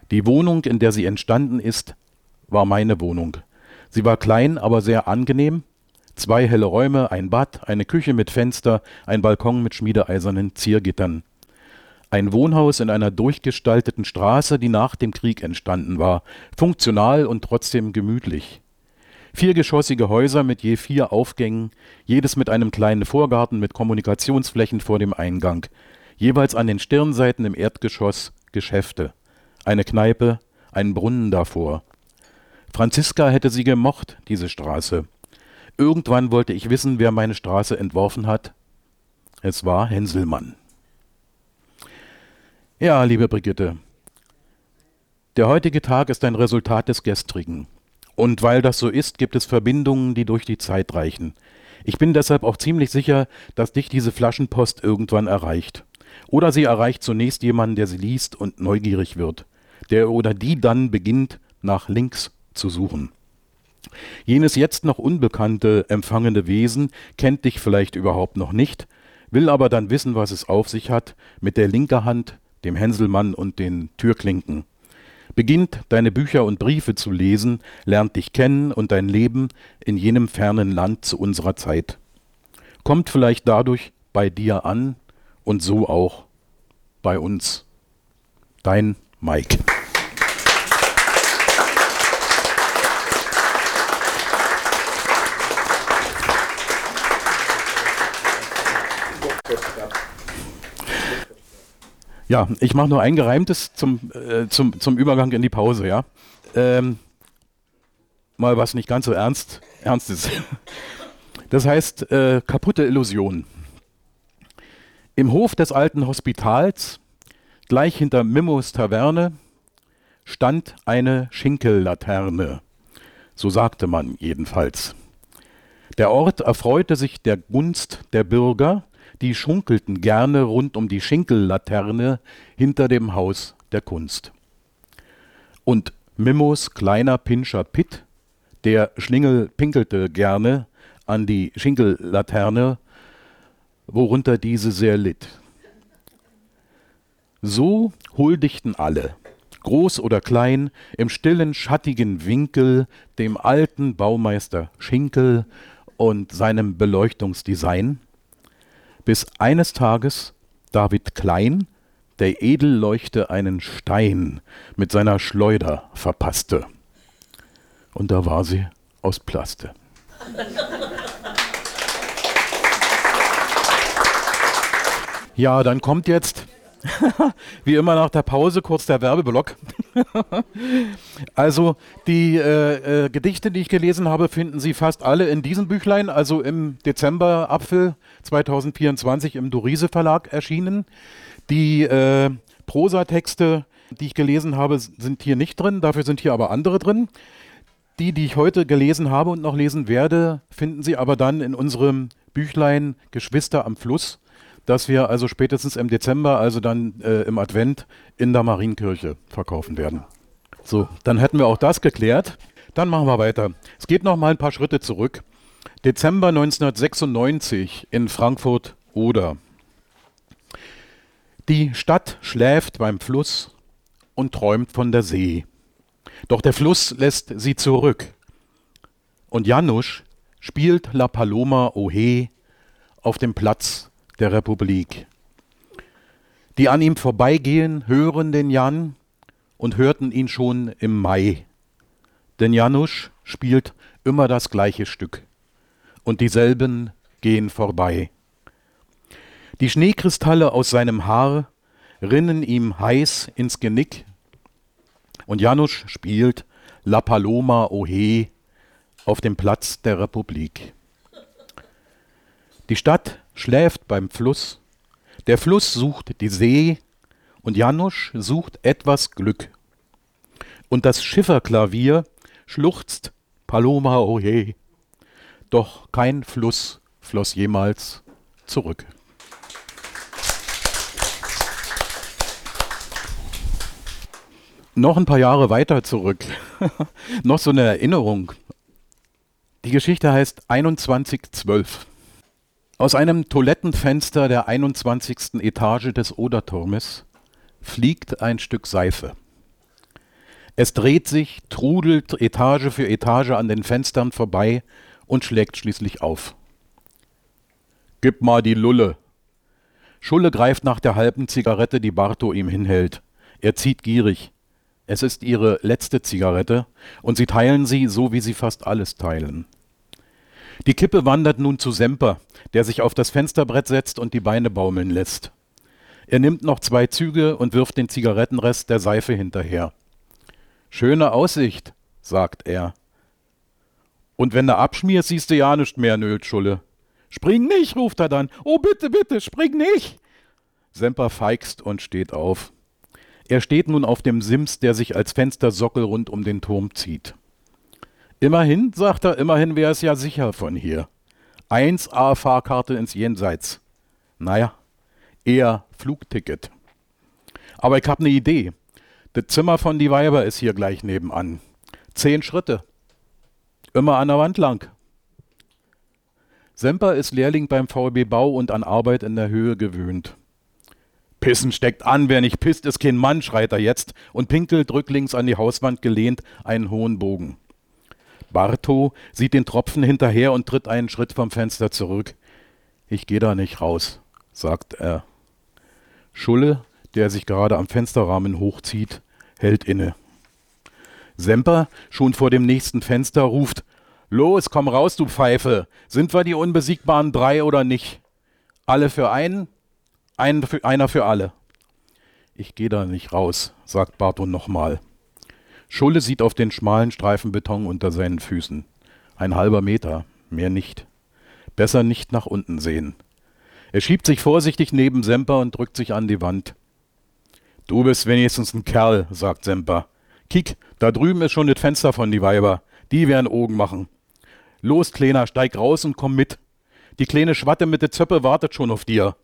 Die Wohnung, in der sie entstanden ist, war meine Wohnung. Sie war klein, aber sehr angenehm. 2 helle Räume, ein Bad, eine Küche mit Fenster, ein Balkon mit schmiedeeisernen Ziergittern. Ein Wohnhaus in einer durchgestalteten Straße, die nach dem Krieg entstanden war, funktional und trotzdem gemütlich. 4geschossige Häuser mit je 4 Aufgängen, jedes mit einem kleinen Vorgarten mit Kommunikationsflächen vor dem Eingang. Jeweils an den Stirnseiten im Erdgeschoss Geschäfte. Eine Kneipe, ein Brunnen davor. Franziska hätte sie gemocht, diese Straße. Irgendwann wollte ich wissen, wer meine Straße entworfen hat. Es war Henselmann. Ja, liebe Brigitte, der heutige Tag ist ein Resultat des gestrigen. Und weil das so ist, gibt es Verbindungen, die durch die Zeit reichen. Ich bin deshalb auch ziemlich sicher, dass dich diese Flaschenpost irgendwann erreicht. Oder sie erreicht zunächst jemanden, der sie liest und neugierig wird. Der oder die dann beginnt, nach Links zu suchen. Jenes jetzt noch unbekannte, empfangende Wesen kennt dich vielleicht überhaupt noch nicht, will aber dann wissen, was es auf sich hat, mit der linken Hand, dem Henselmann und den Türklinken. Beginnt, deine Bücher und Briefe zu lesen, lernt dich kennen und dein Leben in jenem fernen Land zu unserer Zeit. Kommt vielleicht dadurch bei dir an und so auch bei uns. Dein Mike. Ja, ich mache nur ein Gereimtes zum Übergang in die Pause, ja. Mal was nicht ganz so Ernstes. Das heißt, kaputte Illusion. Im Hof des alten Hospitals, gleich hinter Mimmos Taverne, stand eine Schinkellaterne. So sagte man jedenfalls. Der Ort erfreute sich der Gunst der Bürger, die schunkelten gerne rund um die Schinkellaterne hinter dem Haus der Kunst. Und Mimmos kleiner Pinscher Pitt, der Schlingel pinkelte gerne an die Schinkellaterne, worunter diese sehr litt. So huldigten alle, groß oder klein, im stillen, schattigen Winkel dem alten Baumeister Schinkel und seinem Beleuchtungsdesign, bis eines Tages David Klein, der Edelleuchte, einen Stein mit seiner Schleuder verpasste. Und da war sie aus Plaste. Ja, dann kommt jetzt, wie immer nach der Pause, kurz der Werbeblock. Also die Gedichte, die ich gelesen habe, finden Sie fast alle in diesem Büchlein, also im Dezember Apfel 2024 im Durise Verlag erschienen. Die Prosatexte, die ich gelesen habe, sind hier nicht drin, dafür sind hier aber andere drin. Die ich heute gelesen habe und noch lesen werde, finden Sie aber dann in unserem Büchlein Geschwister am Fluss, das wir also spätestens im Dezember, also dann im Advent, in der Marienkirche verkaufen werden. So, dann hätten wir auch das geklärt. Dann machen wir weiter. Es geht noch mal ein paar Schritte zurück. Dezember 1996 in Frankfurt-Oder. Die Stadt schläft beim Fluss und träumt von der See. Doch der Fluss lässt sie zurück. Und Janusz spielt La Paloma Ohe auf dem Platz der Republik. Die an ihm vorbeigehen, hören den Jan und hörten ihn schon im Mai. Denn Janusz spielt immer das gleiche Stück und dieselben gehen vorbei. Die Schneekristalle aus seinem Haar rinnen ihm heiß ins Genick und Janusz spielt La Paloma Ohe auf dem Platz der Republik. Die Stadt schläft beim Fluss, der Fluss sucht die See und Janusz sucht etwas Glück. Und das Schifferklavier schluchzt Paloma Ohe, doch kein Fluss floss jemals zurück. Noch ein paar Jahre weiter zurück, noch so eine Erinnerung. Die Geschichte heißt 2112. Aus einem Toilettenfenster der 21. Etage des Oderturmes fliegt ein Stück Seife. Es dreht sich, trudelt Etage für Etage an den Fenstern vorbei und schlägt schließlich auf. »Gib mal die Lulle!« Schulle greift nach der halben Zigarette, die Bartow ihm hinhält. Er zieht gierig. Es ist ihre letzte Zigarette und sie teilen sie, so wie sie fast alles teilen. Die Kippe wandert nun zu Semper, der sich auf das Fensterbrett setzt und die Beine baumeln lässt. Er nimmt noch 2 Züge und wirft den Zigarettenrest der Seife hinterher. »Schöne Aussicht«, sagt er. »Und wenn du abschmierst, siehst du ja nicht mehr«, nölt Schulle. »Spring nicht«, ruft er dann. »Oh, bitte, bitte, spring nicht!« Semper feixt und steht auf. Er steht nun auf dem Sims, der sich als Fenstersockel rund um den Turm zieht. »Immerhin«, sagt er, »immerhin wäre es ja sicher von hier. 1A Fahrkarte ins Jenseits. Naja, eher Flugticket. Aber ich hab ne Idee. Das Zimmer von die Weiber ist hier gleich nebenan. 10 Schritte. Immer an der Wand lang.« Semper ist Lehrling beim VEB Bau und an Arbeit in der Höhe gewöhnt. »Pissen steckt an, wer nicht pisst, ist kein Mann«, schreit er jetzt und pinkelt rücklings an die Hauswand gelehnt einen hohen Bogen. Bartow sieht den Tropfen hinterher und tritt einen Schritt vom Fenster zurück. »Ich geh da nicht raus«, sagt er. Schulle, der sich gerade am Fensterrahmen hochzieht, hält inne. Semper, schon vor dem nächsten Fenster, ruft: »Los, komm raus, du Pfeife! Sind wir die unbesiegbaren 3 oder nicht? Alle für einen? Einer für alle.« »Ich geh da nicht raus«, sagt Bartow nochmal. Schulle sieht auf den schmalen Streifen Beton unter seinen Füßen. 1/2 Meter, mehr nicht. Besser nicht nach unten sehen. Er schiebt sich vorsichtig neben Semper und drückt sich an die Wand. »Du bist wenigstens ein Kerl«, sagt Semper. »Kick, da drüben ist schon das Fenster von die Weiber. Die werden Augen machen. Los, Kleiner, steig raus und komm mit. Die kleine Schwatte mit der Zöppe wartet schon auf dir.«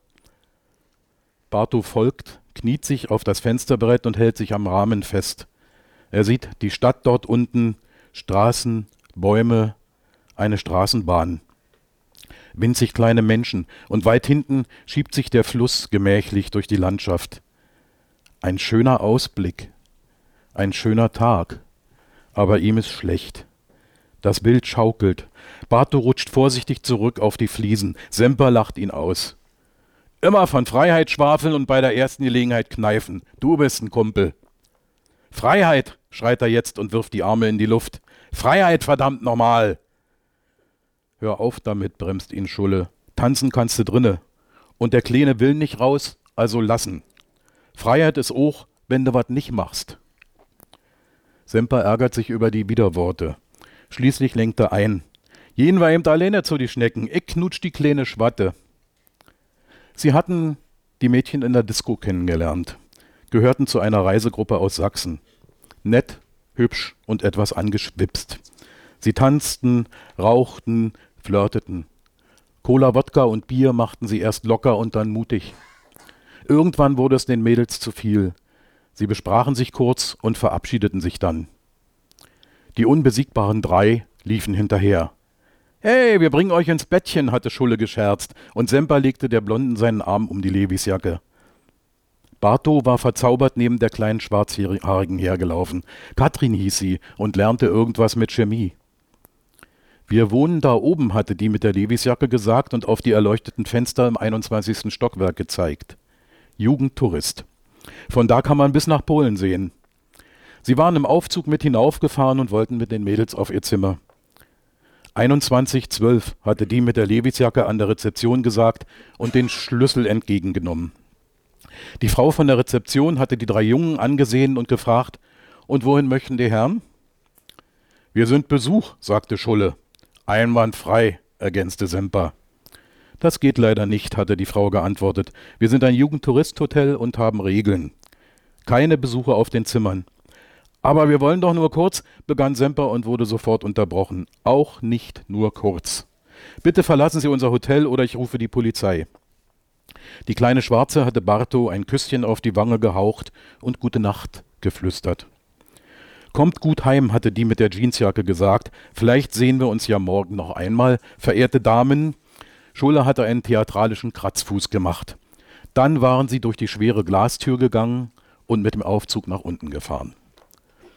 Bartow folgt, kniet sich auf das Fensterbrett und hält sich am Rahmen fest. Er sieht die Stadt dort unten, Straßen, Bäume, eine Straßenbahn. Winzig kleine Menschen und weit hinten schiebt sich der Fluss gemächlich durch die Landschaft. Ein schöner Ausblick, ein schöner Tag, aber ihm ist schlecht. Das Bild schaukelt. Bartow rutscht vorsichtig zurück auf die Fliesen. Semper lacht ihn aus. »Immer von Freiheit schwafeln und bei der ersten Gelegenheit kneifen. Du bist ein Kumpel.« »Freiheit«, schreit er jetzt und wirft die Arme in die Luft. »Freiheit, verdammt nochmal!« »Hör auf damit«, bremst ihn Schulle. »Tanzen kannst du drinne. Und der Kleine will nicht raus, also lassen. Freiheit ist auch, wenn du was nicht machst.« Semper ärgert sich über die Widerworte. Schließlich lenkt er ein. »Jen war eben alleine zu die Schnecken. Ich knutsch die kleine Schwatte.« Sie hatten die Mädchen in der Disco kennengelernt, gehörten zu einer Reisegruppe aus Sachsen. Nett, hübsch und etwas angeschwipst. Sie tanzten, rauchten, flirteten. Cola, Wodka und Bier machten sie erst locker und dann mutig. Irgendwann wurde es den Mädels zu viel. Sie besprachen sich kurz und verabschiedeten sich dann. Die unbesiegbaren 3 liefen hinterher. »Hey, wir bringen euch ins Bettchen«, hatte Schulle gescherzt, und Semper legte der Blonden seinen Arm um die Levisjacke. Bartow war verzaubert neben der kleinen Schwarzhaarigen hergelaufen. Katrin hieß sie und lernte irgendwas mit Chemie. »Wir wohnen da oben«, hatte die mit der Levisjacke gesagt und auf die erleuchteten Fenster im 21. Stockwerk gezeigt. Jugendtourist. Von da kann man bis nach Polen sehen. Sie waren im Aufzug mit hinaufgefahren und wollten mit den Mädels auf ihr Zimmer. 21:12, hatte die mit der Levisjacke an der Rezeption gesagt und den Schlüssel entgegengenommen. Die Frau von der Rezeption hatte die 3 Jungen angesehen und gefragt: »Und wohin möchten die Herren?« »Wir sind Besuch«, sagte Schulle. »Einwandfrei«, ergänzte Semper. »Das geht leider nicht«, hatte die Frau geantwortet. »Wir sind ein Jugendtouristhotel und haben Regeln. Keine Besucher auf den Zimmern.« »Aber wir wollen doch nur kurz«, begann Semper und wurde sofort unterbrochen. »Auch nicht nur kurz. Bitte verlassen Sie unser Hotel oder ich rufe die Polizei.« Die kleine Schwarze hatte Bartow ein Küsschen auf die Wange gehaucht und »Gute Nacht« geflüstert. »Kommt gut heim«, hatte die mit der Jeansjacke gesagt. »Vielleicht sehen wir uns ja morgen noch einmal, verehrte Damen.« Schulle hatte einen theatralischen Kratzfuß gemacht. Dann waren sie durch die schwere Glastür gegangen und mit dem Aufzug nach unten gefahren.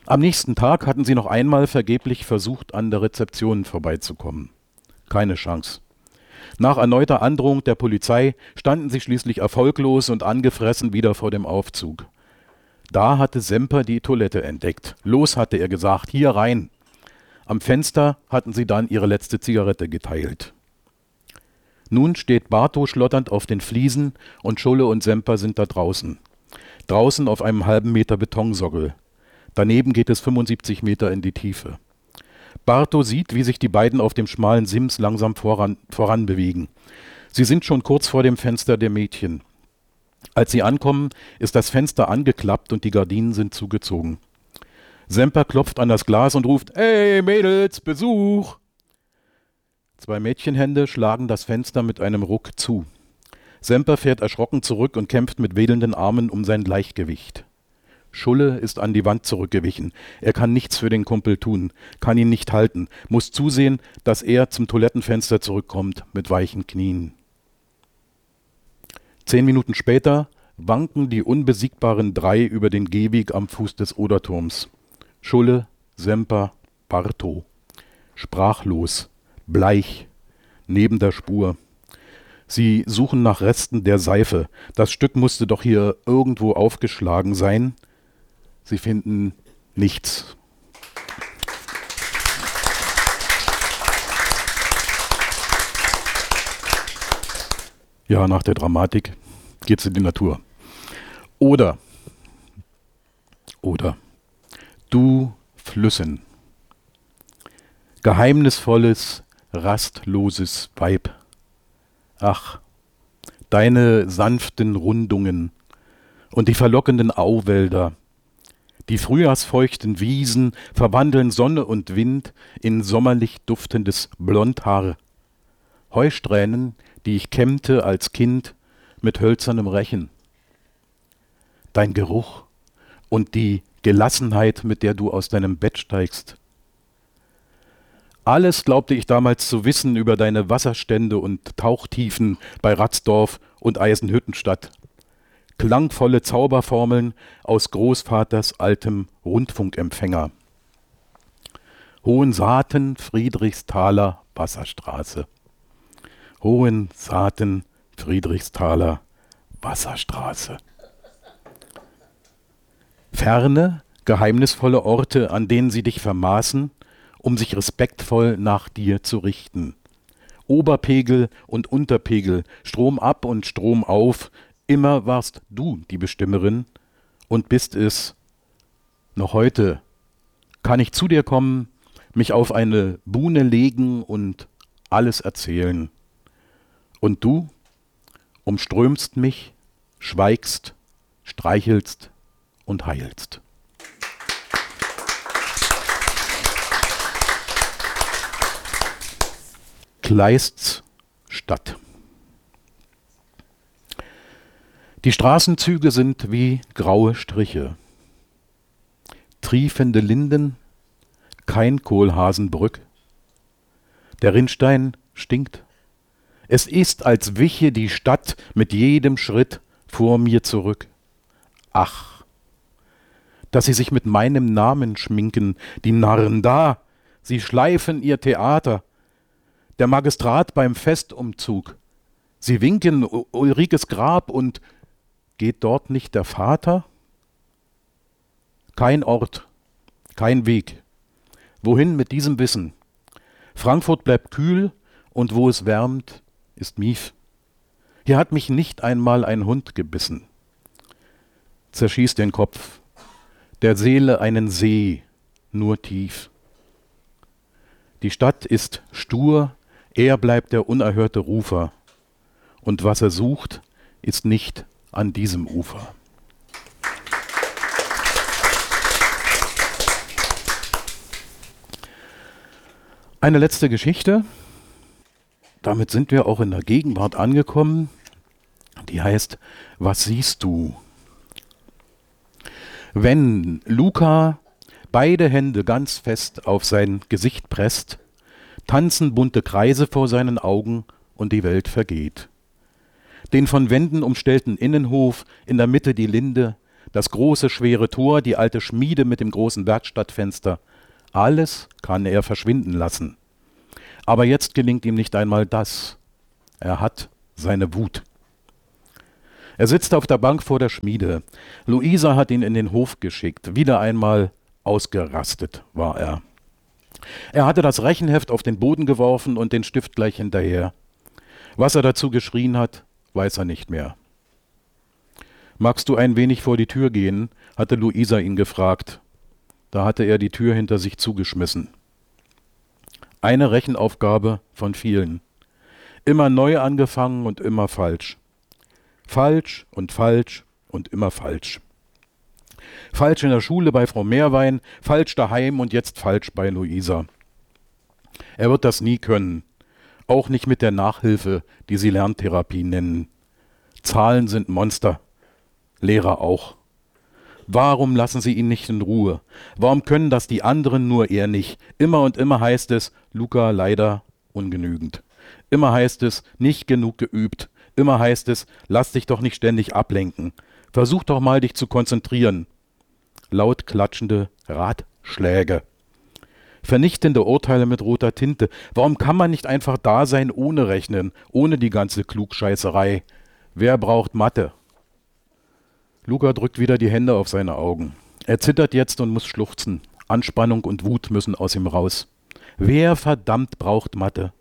Am nächsten Tag hatten sie noch einmal vergeblich versucht, an der Rezeption vorbeizukommen. Keine Chance. Nach erneuter Androhung der Polizei standen sie schließlich erfolglos und angefressen wieder vor dem Aufzug. Da hatte Semper die Toilette entdeckt. Los, hatte er gesagt, hier rein. Am Fenster hatten sie dann ihre letzte Zigarette geteilt. Nun steht Bartow schlotternd auf den Fliesen und Schulle und Semper sind da draußen. Draußen auf einem halben Meter Betonsockel. Daneben geht es 75 Meter in die Tiefe. Bartow sieht, wie sich die beiden auf dem schmalen Sims langsam voran bewegen. Sie sind schon kurz vor dem Fenster der Mädchen. Als sie ankommen, ist das Fenster angeklappt und die Gardinen sind zugezogen. Semper klopft an das Glas und ruft: »Hey Mädels, Besuch!« 2 Mädchenhände schlagen das Fenster mit einem Ruck zu. Semper fährt erschrocken zurück und kämpft mit wedelnden Armen um sein Gleichgewicht. Schulle ist an die Wand zurückgewichen. Er kann nichts für den Kumpel tun, kann ihn nicht halten, muss zusehen, dass er zum Toilettenfenster zurückkommt mit weichen Knien. 10 Minuten später wanken die unbesiegbaren 3 über den Gehweg am Fuß des Oderturms. Schulle, Semper, Bartow. Sprachlos, bleich, neben der Spur. Sie suchen nach Resten der Seife. Das Stück musste doch hier irgendwo aufgeschlagen sein. Sie finden nichts. Ja, nach der Dramatik geht's in die Natur. Oder du Flüssen, geheimnisvolles, rastloses Weib. Ach, deine sanften Rundungen und die verlockenden Auwälder, die frühjahrsfeuchten Wiesen verwandeln Sonne und Wind in sommerlich duftendes Blondhaar. Heustränen, die ich kämmte als Kind mit hölzernem Rechen. Dein Geruch und die Gelassenheit, mit der du aus deinem Bett steigst. Alles glaubte ich damals zu wissen über deine Wasserstände und Tauchtiefen bei Ratsdorf und Eisenhüttenstadt. Klangvolle Zauberformeln aus Großvaters altem Rundfunkempfänger. Hohensaaten, Friedrichsthaler Wasserstraße. Hohensaaten, Friedrichsthaler Wasserstraße. Ferne, geheimnisvolle Orte, an denen sie dich vermaßen, um sich respektvoll nach dir zu richten. Oberpegel und Unterpegel, Strom ab und Strom auf, immer warst du die Bestimmerin und bist es noch heute. Kann ich zu dir kommen, mich auf eine Buhne legen und alles erzählen. Und du umströmst mich, schweigst, streichelst und heilst. Kleists Stadt. Die Straßenzüge sind wie graue Striche. Triefende Linden, kein Kohlhasenbrück. Der Rinnstein stinkt. Es ist, als wiche die Stadt mit jedem Schritt vor mir zurück. Ach, dass sie sich mit meinem Namen schminken, die Narren da, sie schleifen ihr Theater. Der Magistrat beim Festumzug, sie winken Ulrikes Grab und geht dort nicht der Vater? Kein Ort, kein Weg. Wohin mit diesem Wissen? Frankfurt bleibt kühl und wo es wärmt, ist Mief. Hier hat mich nicht einmal ein Hund gebissen. Zerschießt den Kopf, der Seele einen See, nur tief. Die Stadt ist stur, er bleibt der unerhörte Rufer. Und was er sucht, ist nicht an diesem Ufer. Eine letzte Geschichte. Damit sind wir auch in der Gegenwart angekommen. Die heißt: Was siehst du? Wenn Luca beide Hände ganz fest auf sein Gesicht presst, tanzen bunte Kreise vor seinen Augen und die Welt vergeht. Den von Wänden umstellten Innenhof, in der Mitte die Linde, das große, schwere Tor, die alte Schmiede mit dem großen Werkstattfenster. Alles kann er verschwinden lassen. Aber jetzt gelingt ihm nicht einmal das. Er hat seine Wut. Er sitzt auf der Bank vor der Schmiede. Luisa hat ihn in den Hof geschickt. Wieder einmal ausgerastet war er. Er hatte das Rechenheft auf den Boden geworfen und den Stift gleich hinterher. Was er dazu geschrien hat, weiß er nicht mehr. »Magst du ein wenig vor die Tür gehen?« hatte Luisa ihn gefragt. Da hatte er die Tür hinter sich zugeschmissen. Eine Rechenaufgabe von vielen. Immer neu angefangen und immer falsch. Falsch und immer falsch. Falsch in der Schule bei Frau Meerwein, falsch daheim und jetzt falsch bei Luisa. Er wird das nie können. Auch nicht mit der Nachhilfe, die sie Lerntherapie nennen. Zahlen sind Monster. Lehrer auch. Warum lassen sie ihn nicht in Ruhe? Warum können das die anderen, nur er nicht? Immer und immer heißt es, Luca leider ungenügend. Immer heißt es, nicht genug geübt. Immer heißt es, lass dich doch nicht ständig ablenken. Versuch doch mal, dich zu konzentrieren. Laut klatschende Ratschläge. Vernichtende Urteile mit roter Tinte. Warum kann man nicht einfach da sein ohne Rechnen, ohne die ganze Klugscheißerei? Wer braucht Mathe? Luca drückt wieder die Hände auf seine Augen. Er zittert jetzt und muss schluchzen. Anspannung und Wut müssen aus ihm raus. Wer verdammt braucht Mathe?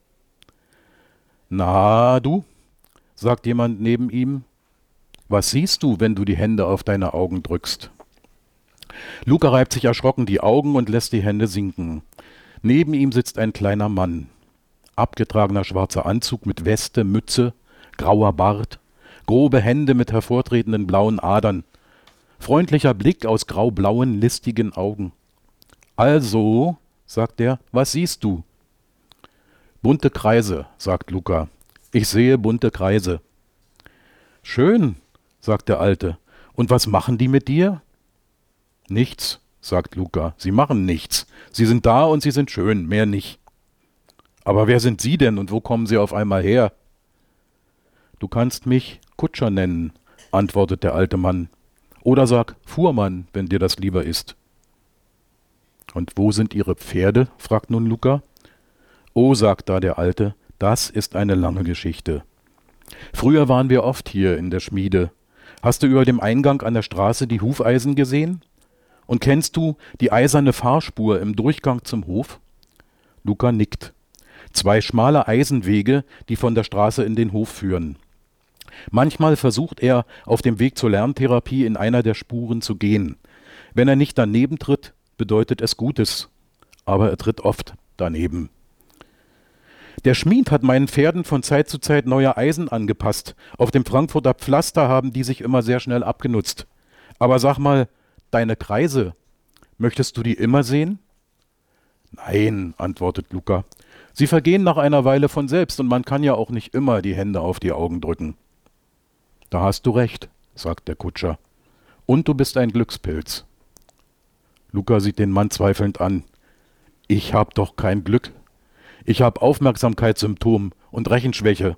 »Na, du?« sagt jemand neben ihm. »Was siehst du, wenn du die Hände auf deine Augen drückst?« Luca reibt sich erschrocken die Augen und lässt die Hände sinken. Neben ihm sitzt ein kleiner Mann. Abgetragener schwarzer Anzug mit Weste, Mütze, grauer Bart, grobe Hände mit hervortretenden blauen Adern, freundlicher Blick aus graublauen, listigen Augen. »Also«, sagt er, »was siehst du?« »Bunte Kreise«, sagt Luca. »Ich sehe bunte Kreise.« »Schön«, sagt der Alte. »Und was machen die mit dir?« »Nichts«, sagt Luca. »Sie machen nichts. Sie sind da und sie sind schön, mehr nicht.« »Aber wer sind Sie denn und wo kommen Sie auf einmal her?« »Du kannst mich Kutscher nennen«, antwortet der alte Mann. »Oder sag Fuhrmann, wenn dir das lieber ist.« »Und wo sind Ihre Pferde?«, fragt nun Luca. »Oh«, sagt da der Alte, »das ist eine lange Geschichte. Früher waren wir oft hier in der Schmiede. Hast du über dem Eingang an der Straße die Hufeisen gesehen? Und kennst du die eiserne Fahrspur im Durchgang zum Hof?« Luca nickt. 2 schmale Eisenwege, die von der Straße in den Hof führen. Manchmal versucht er, auf dem Weg zur Lerntherapie in einer der Spuren zu gehen. Wenn er nicht daneben tritt, bedeutet es Gutes. Aber er tritt oft daneben. Der Schmied hat meinen Pferden von Zeit zu Zeit neue Eisen angepasst. Auf dem Frankfurter Pflaster haben die sich immer sehr schnell abgenutzt. Aber sag mal, deine Kreise, möchtest du die immer sehen? Nein, antwortet Luca. Sie vergehen nach einer Weile von selbst und man kann ja auch nicht immer die Hände auf die Augen drücken. Da hast du recht, sagt der Kutscher. Und du bist ein Glückspilz. Luca sieht den Mann zweifelnd an. Ich hab doch kein Glück. Ich hab Aufmerksamkeitssymptom und Rechenschwäche.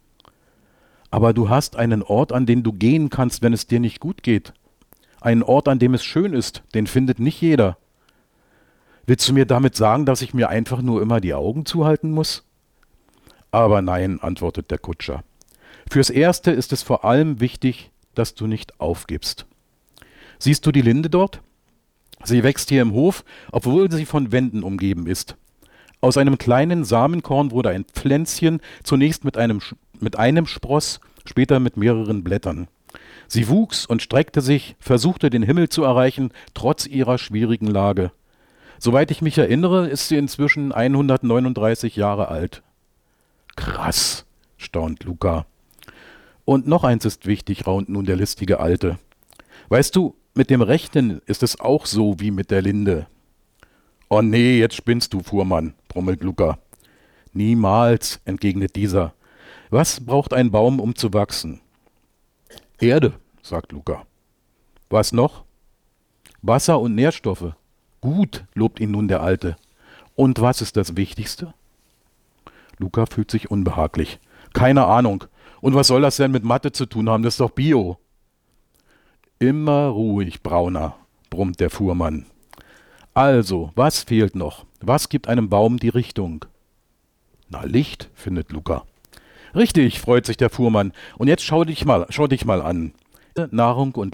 Aber du hast einen Ort, an den du gehen kannst, wenn es dir nicht gut geht. Einen Ort, an dem es schön ist, den findet nicht jeder. Willst du mir damit sagen, dass ich mir einfach nur immer die Augen zuhalten muss? Aber nein, antwortet der Kutscher. Fürs Erste ist es vor allem wichtig, dass du nicht aufgibst. Siehst du die Linde dort? Sie wächst hier im Hof, obwohl sie von Wänden umgeben ist. Aus einem kleinen Samenkorn wurde ein Pflänzchen, zunächst mit einem Spross, später mit mehreren Blättern. Sie wuchs und streckte sich, versuchte den Himmel zu erreichen, trotz ihrer schwierigen Lage. Soweit ich mich erinnere, ist sie inzwischen 139 Jahre alt. Krass, staunt Luca. Und noch eins ist wichtig, raunt nun der listige Alte. Weißt du, mit dem Rechnen ist es auch so wie mit der Linde. Oh nee, jetzt spinnst du, Fuhrmann, brummelt Luca. Niemals, entgegnet dieser. Was braucht ein Baum, um zu wachsen? Erde, sagt Luca. Was noch? Wasser und Nährstoffe. Gut, lobt ihn nun der Alte. Und was ist das Wichtigste? Luca fühlt sich unbehaglich. Keine Ahnung. Und was soll das denn mit Mathe zu tun haben? Das ist doch Bio. Immer ruhig, Brauner, brummt der Fuhrmann. Also, was fehlt noch? Was gibt einem Baum die Richtung? Na, Licht, findet Luca. Richtig, freut sich der Fuhrmann. Und jetzt schau dich mal an. Nahrung und